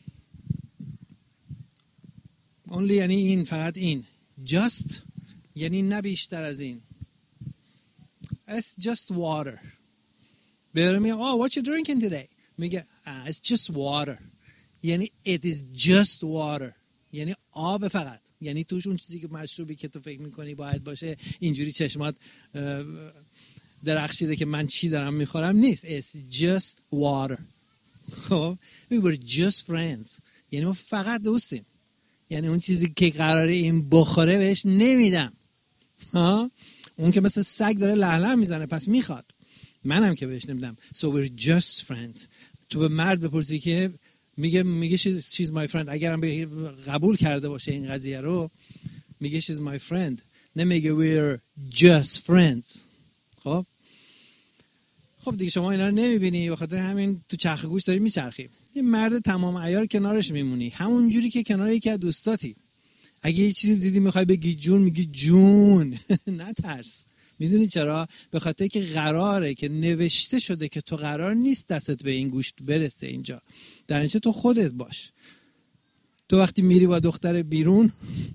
only یعنی این، فقط این. just یعنی نه بیشتر از این. It's just water. بهره میگه what you drinking today؟ میگه it's just water. یعنی it is just water. یعنی آب فقط. یعنی توش اون چیزی که مشروبی که تو فکر میکنی باید باشه اینجوری چشمات درخشیده که من چی دارم میخورم نیست. It's just water. خب we were just friends. یعنی ما فقط دوستیم. یعنی اون چیزی که قراره این بخوره بهش نمیدم. اون که مثل سگ داره لهله میزنه پس میخواد، منم که بهش نمیدم. So we're just friends. تو به مرد بپرسی که میگه she's my friend، اگرم قبول کرده باشه این قضیه رو، میگه she's my friend، نمیگه we're just friends. خب دیگه شما اینا رو نمیبینی، بخاطر همین تو چرخ گوش داری میچرخی. یه مرد تمام عیار کنارش میمونی، همون جوری که کنار یکی از دوستاتی. اگه یه چیزی دیدی میخوای بگی جون، میگی جون. نترس. میدونی چرا؟ به خاطر که قراره که نوشته شده که تو قرار نیست دستت به این گوشت برسه اینجا. در نتیجه تو خودت باش. تو وقتی میری با دختر بیرون،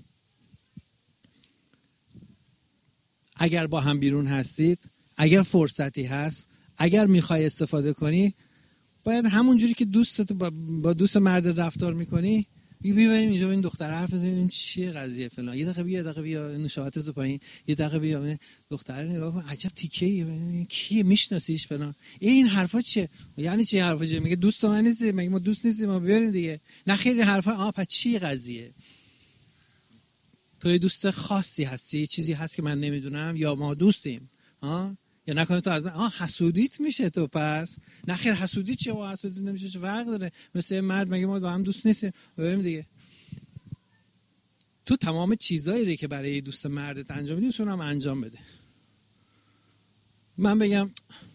اگر با هم بیرون هستید، اگر فرصتی هست، اگر میخوای استفاده کنی، باید همون جوری که دوستت با دوست مرد رفتار میکنی، بیبریم اینجا با این دختر حرف بزنیم این چیه قضیه فلان، یه دقیقه بیا نشاطتو پایین، یه دقیقه بیا دختر نگاه کن عجب تیکه‌ای، کیه میشناسیش فلان، این حرفا چیه؟ یعنی چی حرفا چیه؟ میگه دوست من نیستی، مگه ما دوست نیستیم ما بیاریم دیگه. نه خیلی حرفا. پس چی قضیه؟ تو یه دوست خاصی هستی، چیزی هست که من نمیدونم، یا ما دوستیم؟ یا نکنه تو از من حسودیت میشه تو؟ پس نه خیر حسودی چیه؟ و حسودی نمیشه چه فرق داره؟ مثل مرد مگه ما با هم دوست نیستیم؟ ببینیم دیگه. تو تمام چیزایی که برای دوست مردت انجام میدی اونم انجام بده. من بگم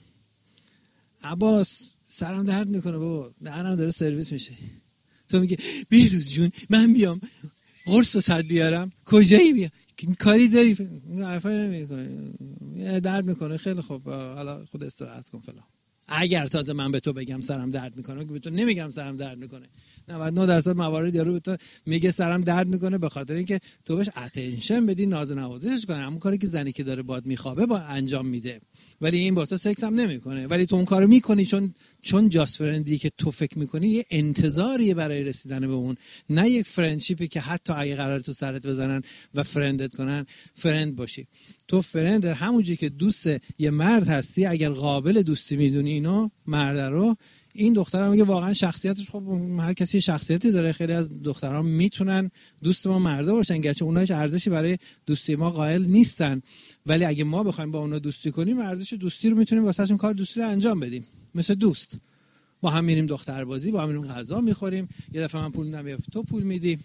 عباس سرم درد میکنه بابا، دهنم داره سرویس میشه، تو میگه بیروز جون من بیام قرص واسه بیارم، کجایی بیام؟ کاری داری؟ حرفا نمیکنه، درد میکنه، خیلی خوب حالا خود استراحت کن فلان. اگر تازه من به تو بگم سرم درد میکنه، به تو نمیگم سرم درد میکنه، 99% موارد یارو به تو میگه سرم درد میکنه به خاطر اینکه تو بهش اتنشن بدی، ناز و نوازشش کنی، همون کاری که زنی که داره باد میخوابه با انجام میده، ولی این با تو سکس هم نمیکنه، ولی تو اون کارو میکنی چون جاست فرندی که تو فکر میکنی یه انتظاریه برای رسیدن به اون، نه یک فرندشیپی که حتی اگه قرار تو سرت بزنن و فرندت کنن فرند باشی. تو فرند همونجوری که دوست یه مرد هستی، اگر قابل دوستی میدونی اینو مرد رو، این دخترم میگه واقعا شخصیتش، خب هر کسی شخصیتی داره، خیلی از دخترها میتونن دوست ما مردا باشن گرچه اونها هیچ ارزشی برای دوستی ما قائل نیستن، ولی اگه ما بخوایم با اونا دوستی کنیم ارزش دوستی رو میتونیم واسهشون کار دوستی رو انجام بدیم. مثل دوست با هم میریم دختر بازی، با هم میریم غذا میخوریم، یه دفعه من پول میدم یه دفعه تو پول میدی.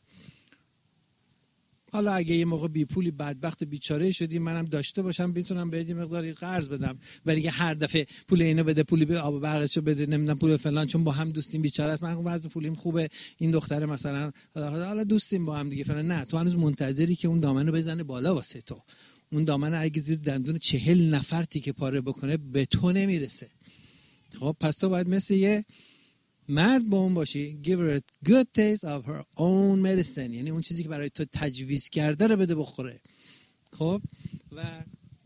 حالا اگه یه موقع بی پولی بدبخت بیچاره شدی منم داشته باشم میتونم بهت یه مقداری قرض بدم، ولی اگه هر دفعه پول اینو بده، پولی به آب و برقشو بده، نمیدونم پول فلان، چون با هم دوستیم بیچاره است، من وضع پولیم خوبه، این دختره مثلا حالا دوستیم با هم دیگه فلان، نه تو هنوز منتظری که اون دامنو بزنه بالا واسه تو. اون دامن اگه زیر دندون 40 نفر تیکه پاره بکنه به تو نمیرسه. خب پس تو باید مثل یه مرد با اون باشی، give her a good taste of her own medicine، یعنی اون چیزی که برای تو تجویز کرده رو بده بخوره. خب و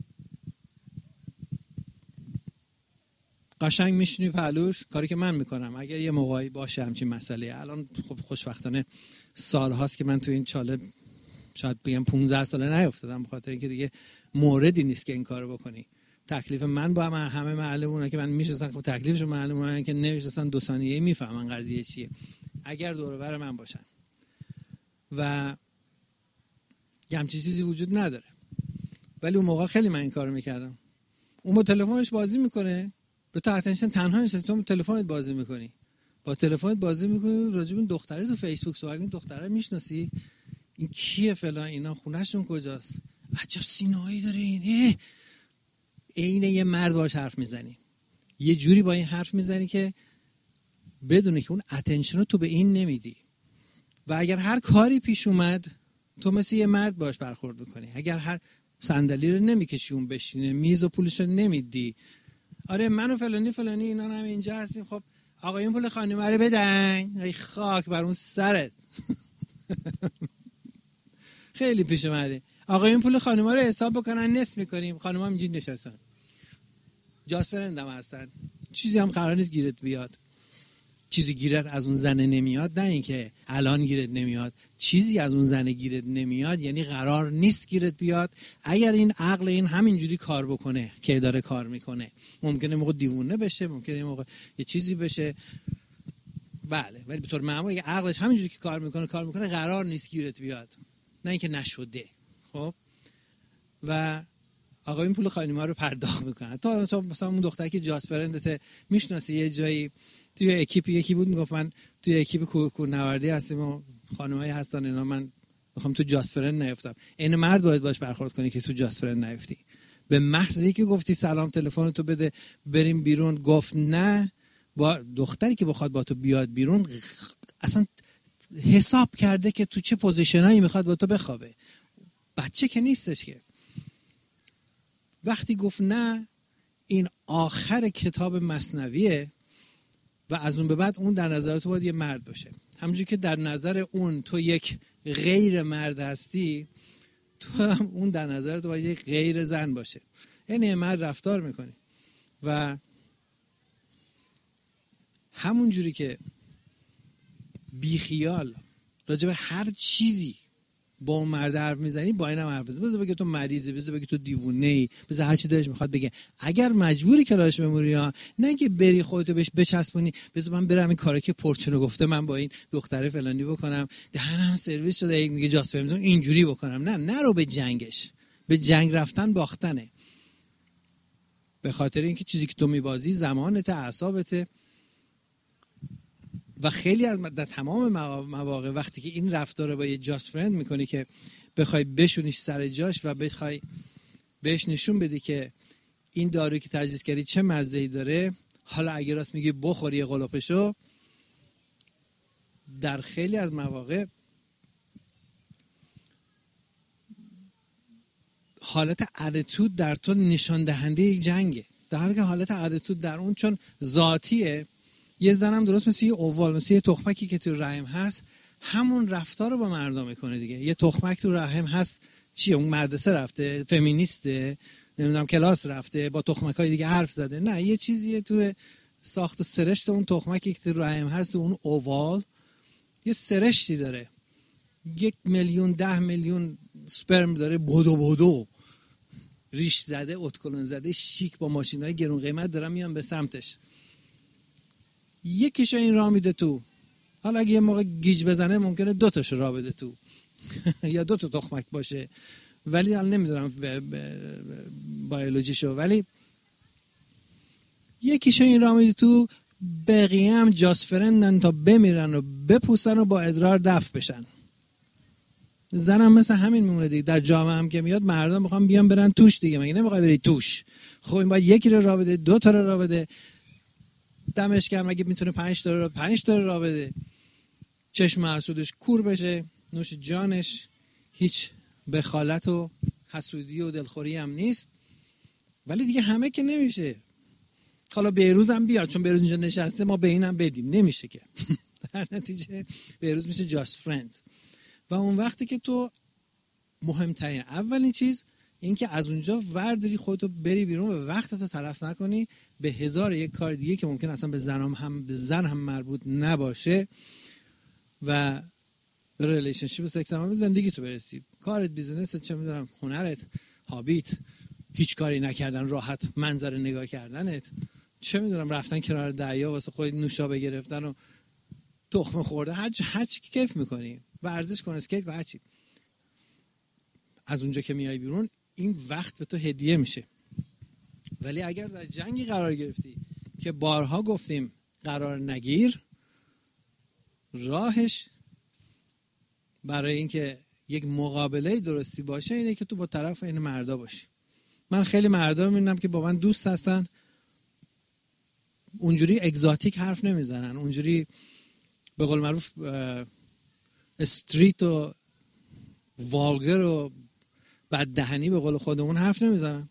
قشنگ میشونی پهلوش، کاری که من میکنم اگر یه موقعی باشه همچین مسئله. الان خب خوشبختانه سال هاست که من تو این چاله شاید بگم 15 ساله نیافتادم، بخاطر اینکه دیگه موردی نیست که این کارو بکنی. تکلیف من با همه معلمونه که من میشناسن، خب تکلیفشون معلومه که نمیشناسن 2 ثانیه‌ای میفهمن قضیه چیه اگر دور و بر من باشن، و همچین چیزی وجود نداره. ولی اون موقع خیلی من این کارو میکردم. اون با تلفنش بازی میکنه، به تو اتنشن تنها نشستی، تو با تلفنت بازی میکنی، با تلفنت بازی میکنی، راجب این دختره تو فیسبوک صحبت می‌کنی، دختره میشناسی این کیه فلان، اینا خونه‌شون کجاست، عجب سینه‌ای داره این، اینه یه مرد باهاش حرف میزنی، یه جوری با این حرف میزنی که بدونه که اون اتنشن رو تو به این نمیدی، و اگر هر کاری پیش اومد تو مثل یه مرد باهاش برخورد میکنی. اگر هر صندلی رو نمیکشی اون بشینه، میز و پولش رو نمیدی، آره من و فلانی اینا هم اینجا هستیم، خب آقایون پول خانومه رو بدن، ای خاک بر اون سرت. خیلی پیش اومده آقایون پول خانوما رو حساب بکنن، نصف میکنیم، خانوما اینجوری نشستن جاست فرند هم هستن، چیزی هم قرار نیست گیرت بیاد. چیزی گیرت از اون زنه نمیاد، نه اینکه الان گیرت نمیاد، چیزی از اون زنه گیرت نمیاد یعنی قرار نیست گیرت بیاد. اگر این عقل این همینجوری کار بکنه که داره کار میکنه، ممکنه موقع دیوونه بشه، ممکنه موقع یه چیزی بشه، بله، ولی به طور معمول اگه عقلش همینجوری که کار میکنه قرار نیست گیرت بیاد، نه اینکه نشده. خب و آقا این پول خانوما رو پرداخت میکنن. تو مثلا اون دختری که جاست فرندت میشناسی، یه جایی توی اکیپ یکی بود میگفت من توی اکیپ کوهنوردی هستیم و خانمایی هستن اینا، من میخوام تو جاست فرند نیفتم. این مرد باید باش برخورد کنی که تو جاست فرند نیفتی. به محض اینکه گفتی سلام تلفن تو بده بریم بیرون، گفت نه، با دختری که بخواد با تو بیاد بیرون اصلا حساب کرده که تو چه پوزیشنایی میخواد با تو بخوابه، بچه که نیستش که. وقتی گفت نه، این آخر کتاب مثنویه و از اون به بعد اون در نظر تو باید یه مرد باشه. همونجوری که در نظر اون تو یک غیر مرد هستی، تو هم اون در نظر تو باید یک غیر زن باشه، یعنی مرد رفتار میکنی. و همون جوری که بیخیال راجع به هر چیزی با اون مرد حرف میزنی، با اینم حرف بزن. بذار بگه تو مریضی، بذار بگه تو دیوونه‌ای، بذار هر چی دلش میخواد بگه. اگر مجبوری کلاش بمونی، ها نه که بری خودتو بهش بچسبونی، بذار من برم این کارا که پورچونو گفته من با این دختره فلانی بکنم، دهنم سرویس شده، میگه جاست فرند اینجوری بکنم. نه، نرو به جنگش. به جنگ رفتن باختنه. به خاطر اینکه چیزی که تو میبازی زمانت، اعصابت. و خیلی از در تمام مواقع وقتی که این رفتار رو با یه جاست فرند میکنی که بخوای بشونیش سر جاش و بخوای بهش نشون بدی که این دارویی که تجویز کردی چه مزه‌ای داره، حالا اگه راست میگی بخوری یه قلپشو، در خیلی از مواقع حالت اتیتود در تو نشان دهنده یک جنگه، در حالی که حالت اتیتود در اون چون ذاتیه. یه زنم درست مثل یه اووال، مثل یه تخمکی که تو رحم هست، همون رفتار رو با مردم میکنه دیگه. یه تخمک تو رحم هست، چیه؟ اون مدرسه رفته، فمینیسته، نمیدونم کلاس رفته، با تخمکای دیگه حرف زده. نه، یه چیزیه تو ساخت و سرشت اون تخمکی که تو رحم هست، تو اون اووال یه سرشتی داره. 1 میلیون 10 میلیون سپرم داره، بدو ریش زده، اتکلون زده، شیک، با ماشینای گرون قیمت دارن میان به سمتش. یکیشو این راه میده تو. حالا اگه یه موقع گیج بزنه ممکنه 2 تاشو راه بده تو یا 2 تا تخمک باشه، ولی حالا نمیدونم بیولوژیشو، ولی یکیشو این راه میده تو. بقیه هم جاست فرندن تا بمیرن و بپوسن و با ادرار دفع بشن. زنم مثل همین میمونه دیگه. در جامعه هم که میاد مردم میخوان بیان برن توش دیگه. مگه نمیخوای بری توش؟ خب این باید یکی رو راه بده، 2 تا رو راه بده. دمش گرم اگه میتونه 5 تا راه بده. چشم حسودش کور بشه، نوش جانش. هیچ بخالت و حسودی و دلخوری هم نیست. ولی دیگه همه که نمیشه. حالا بهروز هم بیاد، چون بهروز اینجا نشسته، ما به اینم بدیم. نمیشه که. در نتیجه بهروز میشه جاست فرند. و اون وقتی که تو مهمترین اولین چیز این که از اونجا ورداری خودتو بری بیرون و وقتتو تلف نکنی به 1001 کار دیگه که ممکن اصلا به زن هم مربوط نباشه و به ریلیشنشیپ سکس هم زندگی تو برسی. کارت، بیزنست، چه میدونم، هنرت، هابیت، هیچ کاری نکردن، راحت منظر نگاه کردنت، چه میدونم رفتن کنار دریا واسه خودت نوشابه گرفتن و تخم خورده، هر چی که کیف میکنی، ورزش کن، اسکیت کن، هر چی. از اونجا که میای بیرون این وقت به تو هدیه میشه. ولی اگر در جنگی قرار گرفتی که بارها گفتیم قرار نگیر، راهش برای اینکه یک مقابله درستی باشه اینه که تو با طرف این مردا باشی. من خیلی مردا میبینم که با من دوست هستن، اونجوری اگزاتیک حرف نمیزنن، اونجوری به قول معروف استریت و والگر و بددهنی به قول خودمون حرف نمیزنن.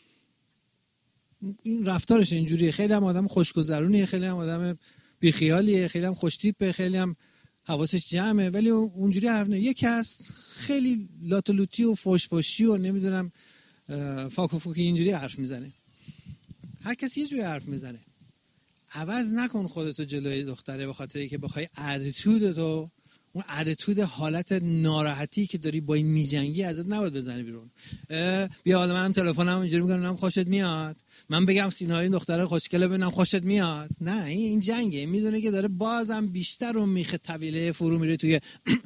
این رفتارش اینجوریه. خیلی هم آدم خوشگذرونیه، خیلی هم آدم بیخیالیه، خیلی هم خوشتیپه، خیلی هم حواسش جمعه، ولی اونجوری حرف نمیزنه. یکی هست خیلی لاتولوتی و فوشفوشی و نمیدونم فاکوفوکی اینجوری حرف میزنه. هر کسی یه جوری حرف میزنه. عوض نکن خودتو جلوی دختره به خاطر اینکه بخوای اتیتودتو، اون اتیتود حالت ناراحتی که داری با این میجنگی ازت نباید بزنی بیرون. بیا حالا من تلفنم اینجوری میکنم خوشت میاد، من بگم سینای این دختره خوشگله ببینم خوشت میاد. نه، این جنگه. میدونه که داره بازم بیشتر اون میخ طویله فرو میره توی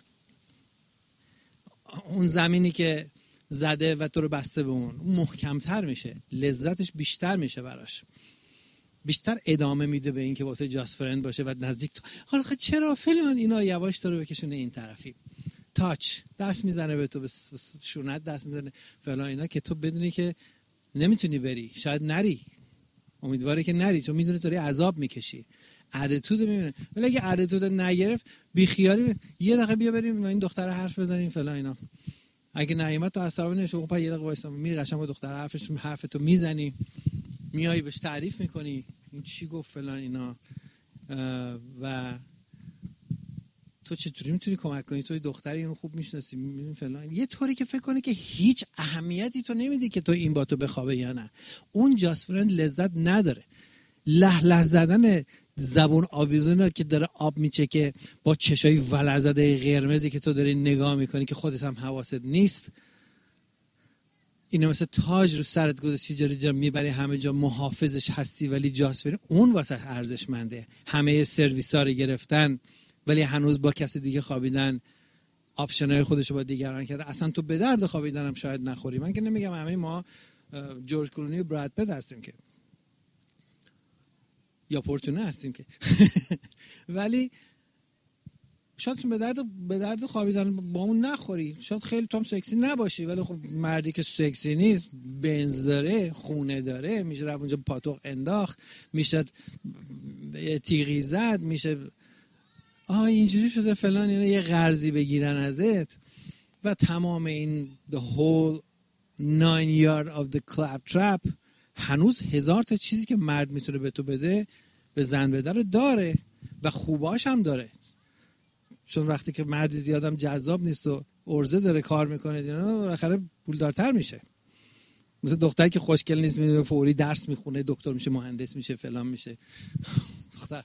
اون زمینی که زده و تو رو بسته به اون محکمتر میشه، لذتش بیشتر میشه براش، بیشتر ادامه میده به این که واسه جاست فرند باشه و نزدیک تو. حالا چرا فلان اینا یواش تو رو بکشونه این طرفی، تاچ دست میزنه به تو، به شونت دست میزنه فلان اینا، که تو بدونی که نمیتونی بری، شاید نری، امیدواره که نری، چون میدونه داری عذاب میکشی. اتیتود میبینه. ولی اگه اتیتود نگرفت بی خیالی یه دقیقه بیا بریم با این دختر حرف بزنیم فلان اینا، اگه نایمت تو عصبانی نشه اون یه دقیقه وایسا میری قشنگ با دختر حرفتو میزنی، میای بهش تعریف میکنی این چی گفت فلان اینا، و تو چطوری میتونی کمک کنی، تو دختری اینو خوب میشناسی میبینی فلان، یه طوری که فکر کنه که هیچ اهمیتی تو نمیدی که تو این با تو بخوابه یا نه. اون جاست فرند لذت نداره. له له زدن زبون آویزون که داره آب میچکه با چشای ولعزده قرمزی که تو داری نگاه میکنی که خودت هم حواست نیست. اینو مثل تاج رو سرت گذاشتی، جا میبری همه جا محافظش هستی، ولی جاسفری اون واسه ارزشمنده. همه سرویس ها رو گرفتن ولی هنوز با کسی دیگه خوابیدن، آپشن‌های خودش رو با دیگران کرده. اصلا تو به درد خوابیدن هم شاید نخوری. من که نمیگم همه ما جورج کلونی و براد پیت هستیم که، یا پورتونه هستیم که ولی شاید تو به درد خوابیدن با اون نخوری، شاید خیلی تو هم سکسی نباشی، ولی خب مردی که سکسی نیست، بنز داره، خونه داره، میشه رفت اونجا پاتوق انداخت، میشه تیغی زد، میشه اینجوری شده فلان، یعنی یه قرضی بگیرن ازت و تمام این the whole 9 yard of the clap trap. هنوز 1000 تا چیزی که مرد میتونه به تو بده، به زن بده رو داره و خوباش هم داره. چون وقتی که مردی زیادم جذاب نیست و ارزه داره کار میکنه دیگه، بالاخره پولدارتر میشه. مثل دختری که خوشگل نیست میره فوری درس میخونه، دکتر میشه، مهندس میشه، فلان میشه. دختر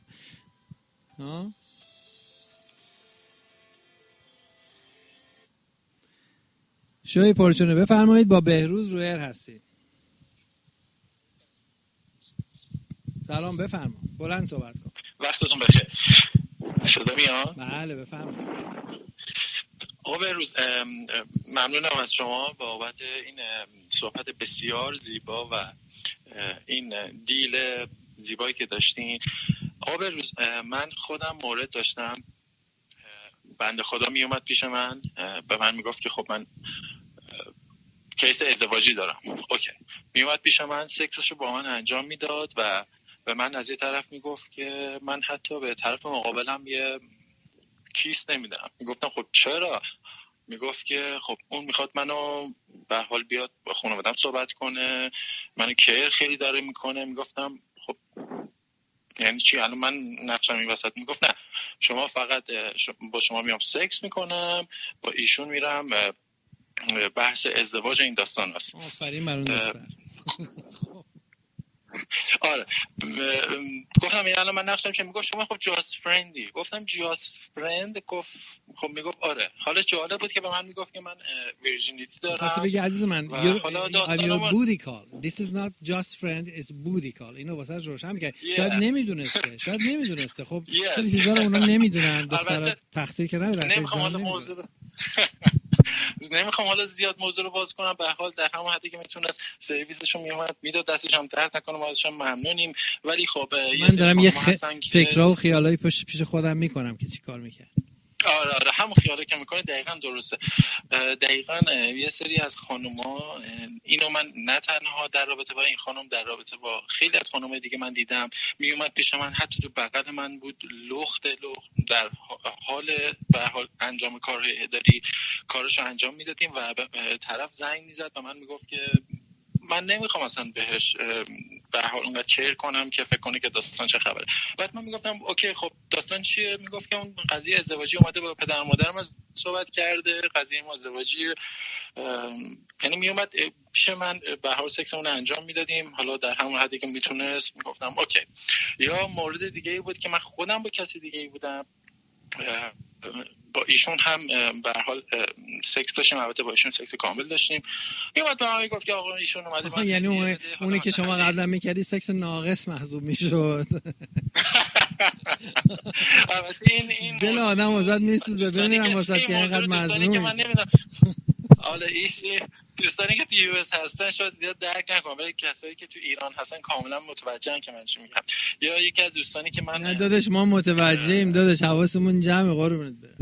شوی پرچونه بفرمایید. با بهروز رویر هستید. سلام، بفرمایید، بلند صحبت کن.
وقتتون بخیر. صدا میاد؟
بله بفرمایید.
آقا بهروز، ممنونم از شما بابت این صحبت بسیار زیبا و این دیل زیبایی که داشتین. آقا بهروز، من خودم مورد داشتم، بنده خدا می اومد پیش من، به من میگفت که خب من کیس ازدواجی دارم. اوکی. می اومد پیش من، سکسشو با من انجام میداد و به من از یه طرف میگفت که من حتی به طرف مقابلم یه کیس نمیدم. میگفتم خب چرا؟ میگفت که خب اون میخواد منو به حال بیاد با خانواده‌ام صحبت کنه، منو کیر خیلی داره میکنه. میگفتم خب یعنی چی؟ الان من نقشم این وسط. میگفت نه، شما فقط با شما میام سکس میکنم، با ایشون میرم بحث ازدواج این داستان هست.
آفرین مرون دختر.
آره. گفتم این الان من نقشم چه؟ میگفت شما خب جاست فرندی. گفتم جاست فرند؟ گفت خب میگفت آره. حالا جالب بود که به من میگفت که من ویرجینیتی دارم.
خاصه بگی عزیز من
حالا
your booty call. This is not just friend, it's booty call. اینو واسه روشن میگه. شاید نمیدونسته. خب خیلی چیزا رو اونا نمیدونن. دخترا تقصیر که ندارن.
نمیخوام حالا زیاد موضوع رو باز کنم. به هر حال در همون حدی که میتونست سرویسشون میومد میداد، دستش هم درد نکنه، ما ازشون ممنونیم. ولی خب
من دارم یه فکرها و خیالایی پیش خودم میکنم که چی کار میکرد.
آره همون خیاله که میکنه دقیقاً درسته. دقیقاً یه سری از خانوما اینو من نه تنها در رابطه با این خانم، در رابطه با خیلی از خانم‌های دیگه من دیدم، میومد پیش من، حتی تو بغل من بود، لخت در حال به حال انجام کارهای اداری کارشو انجام میدادیم و طرف زنگ میزد و من میگفت که من نمیخوام اصلا بهش به هر حال اونقدر کیر کنم که فکر کنه که داستان چه خبره. بعد من میگفتم اوکی خب داستان چیه؟ میگفت که اون قضیه ازدواجی اومده با پدر مادرم صحبت کرده، قضیه ازدواجی، یعنی میومد پیش من به هر حال سکسمون انجام میدادیم، حالا در همون حدی که میتونست. میگفتم اوکی. یا مورد دیگه ای بود که من خودم با کسی دیگه ای بودم، با ایشون هم به هر حال سکس داشتیم، البته با ایشون سکس کامل داشتیم. میومد به من گفت که آقا ایشون اومده.
یعنی اونی که شما قبلا میکردی سکس ناقص محسوب میشد.
البته این
دل آدم واسط میسوزه. ببینم واسط که اینقدر مظلومی.
من نمیدونم حالا ایش دوستانی که تو یو اس هستن شاید زیاد درک نکنن، ولی کسایی که تو ایران هستن کاملا متوجهن که من چی میگم. یا یکی از دوستانی که من
نه داداش ما متوجهیم داداش، حواسمون جمع قربونت برم.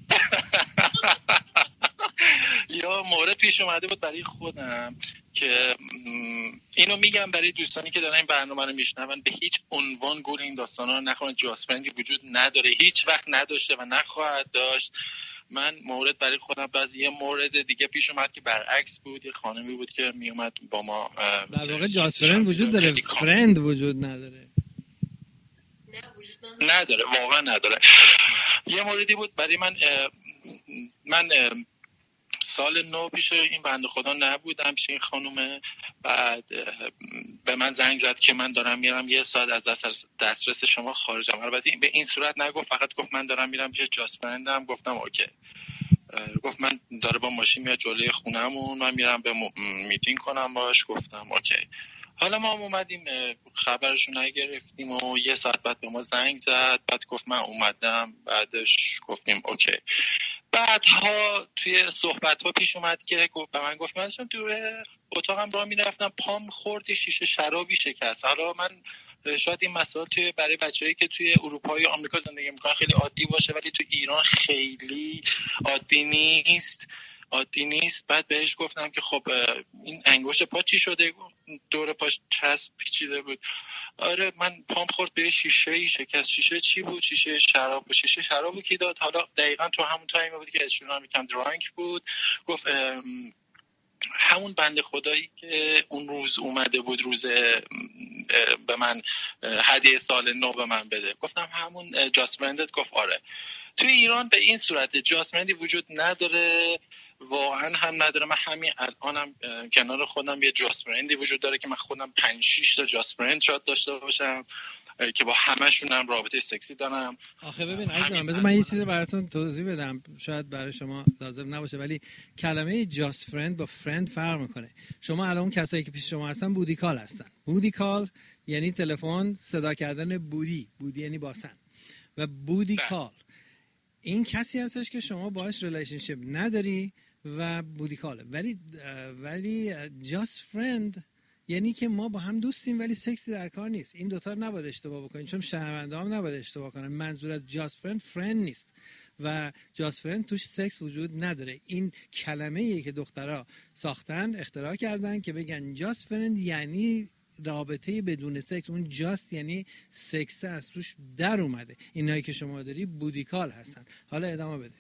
یا مورد پیش اومده بود برای خودم که اینو میگم برای دوستانی که دارن این برنامه رو میشنون، به هیچ عنوان گول این داستانا رو نخورن. جاسپرندی وجود نداره، هیچ وقت نداشته و نخواهد داشت. من مورد برای خودم، بعضی یه مورد دیگه پیش اومد که برعکس بود. یه خانمی بود که میومد با ما،
در واقع جاسپرند وجود داره، فرند وجود نداره.
نداره، واقعا نداره. یه موردی بود برای من سال 9 پیش این بنده خدا نبودم، پیش این خانومه. بعد به به من زنگ زد که من دارم میرم 1 ساعت از دسترس شما خارجم. البته به این صورت نگفت، فقط گفت من دارم میرم پیش جاست فرندم. گفتم اوکی. گفت من داره با ماشین میاد جلوی خونمون، من میرم به میتینگ کنم باش. گفتم اوکی. حالا ما اومدیم خبرشو نگرفتیم و 1 ساعت بعد به ما زنگ زد. بعد گفت من اومدم. بعدش گفتیم اوکی. بعدها توی صحبت ها پیش اومد که به من گفت من داشتم توی اتاقم راه میرفتم، پام خورد شیشه شرابی شکست. حالا من شاید این مسائل توی برای بچه‌ای که توی اروپا یا آمریکا زندگی میکنن خیلی عادی باشه، ولی تو ایران خیلی عادی نیست. بعد بهش گفتم که خب این انگشت پا چی شده؟ دور پاش چسب پیچیده بود. آره من پام خورد به شیشه شکست. شیشه چی بود؟ شیشه شراب. شیشه شرابو کی داد؟ حالا دقیقاً تو همون تایمی بود که اشتباه میکنم درانک بود. گفت همون بنده خدایی که اون روز اومده بود روز به من هدیه سال نو به من بده. گفتم همون جاست فرندت؟ گفت آره. توی ایران به این صورت جاست فرندی وجود نداره، واقعا هم نداره. من همین الانم کنار خودم یه جاست فرندی وجود داره که من خودم 5-6 تا جاست فرند شاید داشته باشم که با همشونم رابطه سکسی دارم.
آخه ببین عزیزم، بذار من یه چیزی براتون توضیح بدم، شاید برای شما لازم نباشه، ولی کلمه جاست فرند با فرند فرق میکنه. شما الان اون کسایی که پیش شما هستن بودی کال هستن. بودی کال یعنی تلفن صدا کردن بودی یعنی باسن، و بودی کال این کسی هستش که شما باهاش ریلیشنشیپ نداری و بودی کاله. ولی جاست فرند یعنی که ما با هم دوستیم ولی سکسی در کار نیست. این دوتا رو نباید اشتباه بکنید، چون شنونده هم نباید اشتباه کنن. منظور از جاست فرند نیست و جاست فرند توش سکس وجود نداره. این کلمه‌ای که دخترها ساختن، اختراع کردن که بگن جاست فرند یعنی رابطه بدون سکس. اون جاست یعنی سکس از توش در اومده. اینایی که شما داری بودیکال هستن. حالا ادامه بده.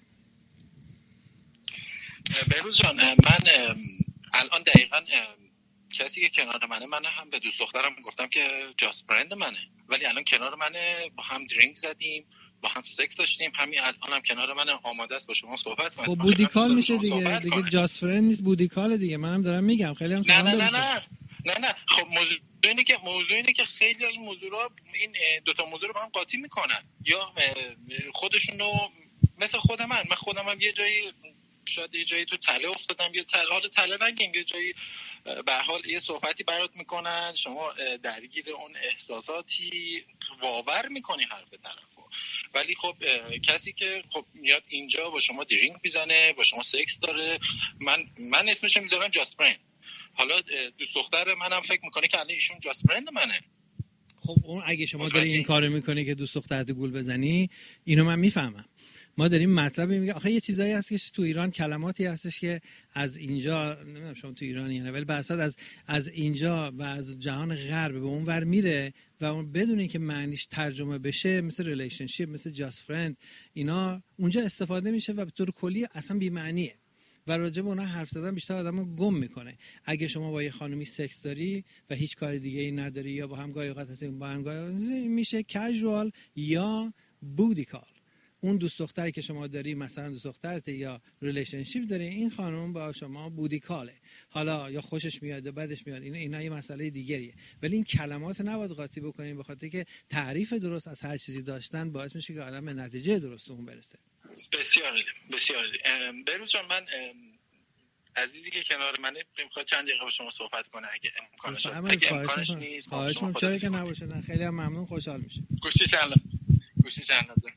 بهروز جان، من الان دقیقاً کسی که کنار منه هم به دوست دخترم گفتم که جاست فرند منه، ولی الان کنار منه، با هم درینک زدیم، با هم سکس داشتیم، همین الانم کنار منه، آماده است با شما صحبت کنه.
خب بودیکال میشه دیگه جاست فرند نیست، بودیکال دیگه. منم دارم میگم خیلی هم
نه. خب موضوع اینه که خیلی این موضوع رو، این دوتا موضوع رو با هم قاطی میکنن، یا خودشونو مثل خودم هم یه جایی، شاید یه جایی تو تله افتادم، یا حالا تله نگیم، یه جایی به حال یه صحبتی برات میکنن، شما درگیر اون احساساتی، باور میکنی حرف طرفو، ولی خب کسی که خب میاد اینجا با شما درینک میزنه، با شما سکس داره، من اسمش میذارم جاست فرند. حالا دوست دختر منم فکر میکنه که الان ایشون جاست فرند منه.
خب اون اگه شما داری این کارو میکنی که دوست دخترت گول بزنی، اینو من میفهمم. ما داریم مطلبی میگه. آخه یه چیزایی هست که تو ایران کلماتی هستش که از اینجا، نمیدونم شما تو ایرانی نه، ولی بحثات از اینجا و از جهان غرب به اون ور میره و اون بدون اینکه معنیش ترجمه بشه، مثل ریلیشنشیپ، مثل جاست فرند، اینا اونجا استفاده میشه و به طور کلی اصلا بی معنیه و راجع به اونها حرف زدن بیشتر آدمو گم میکنه. اگه شما با یه خانومی سکس داری و هیچ کار دیگه ای نداری، یا با هم گاهی اوقات هستین، با هم گاهی میشه کژوال یا بودیکال. اون دوست دختری که شما داری، مثلا دوست دخترت یا ریلیشنشیپ داری، این خانم با شما بودیکاله. حالا یا خوشش میاد یا بدش میاد، اینا یه مسئله دیگریه، ولی این کلمات نباید قاطی بکنیم، به خاطر که تعریف درست از هر چیزی داشتن باعث میشه که آدم به نتیجه درست اون برسه.
بسیار بهروز جان، من عزیزی که کنار منه میخواد چند دقیقه با شما صحبت کنه اگه امکانش هست. اگه امکانش نیست
شما چرا که نباشه. نه خیلی هم ممنون، خوشحال میشه.
گوشی چند لحظه.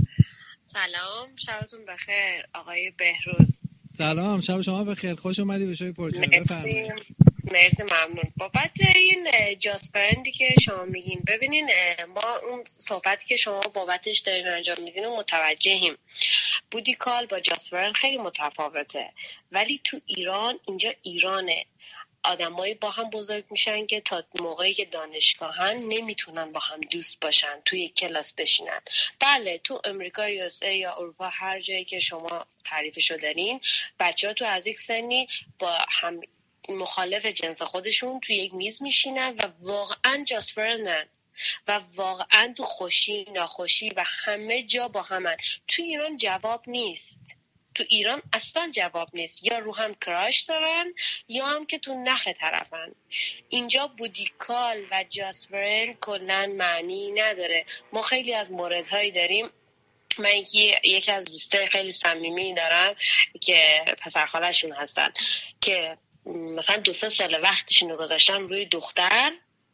سلام، شبتون بخیر آقای بهروز.
سلام، شب شما بخیر، خوش اومدی به شوی پرچه. بفرمایید.
مرسی، ممنون. بابت این جاست فرندی که شما میگین، ببینین ما اون صحبتی که شما بابتش دارین انجام میدین و متوجهیم. بودی کال با جاست فرند خیلی متفاوته، ولی تو ایران، اینجا ایرانه، آدمایی با هم بزرگ میشن که تا موقعی که دانشگاهن نمیتونن با هم دوست باشن، توی یک کلاس بشینن. بله، تو امریکا یا اروپا، هر جایی که شما تعریفشو دارین، بچه‌ها تو از یک سنی با هم مخالف جنس خودشون توی یک میز میشینن و واقعا جاست فرندن و واقعا تو خوشی ناخوشی و همه جا با همن. تو ایران جواب نیست. تو ایران اصلا جواب نیست، یا رو هم کراش دارن یا هم که تو نخ طرفن. اینجا بودیکال و جاسپرن کلن معنی نداره. ما خیلی از موردهایی داریم، من یکی از دوستای خیلی صمیمی دارم که پسرخاله‌شون هستن که مثلا 2-3 سال وقتشون رو گذاشتن روی دختر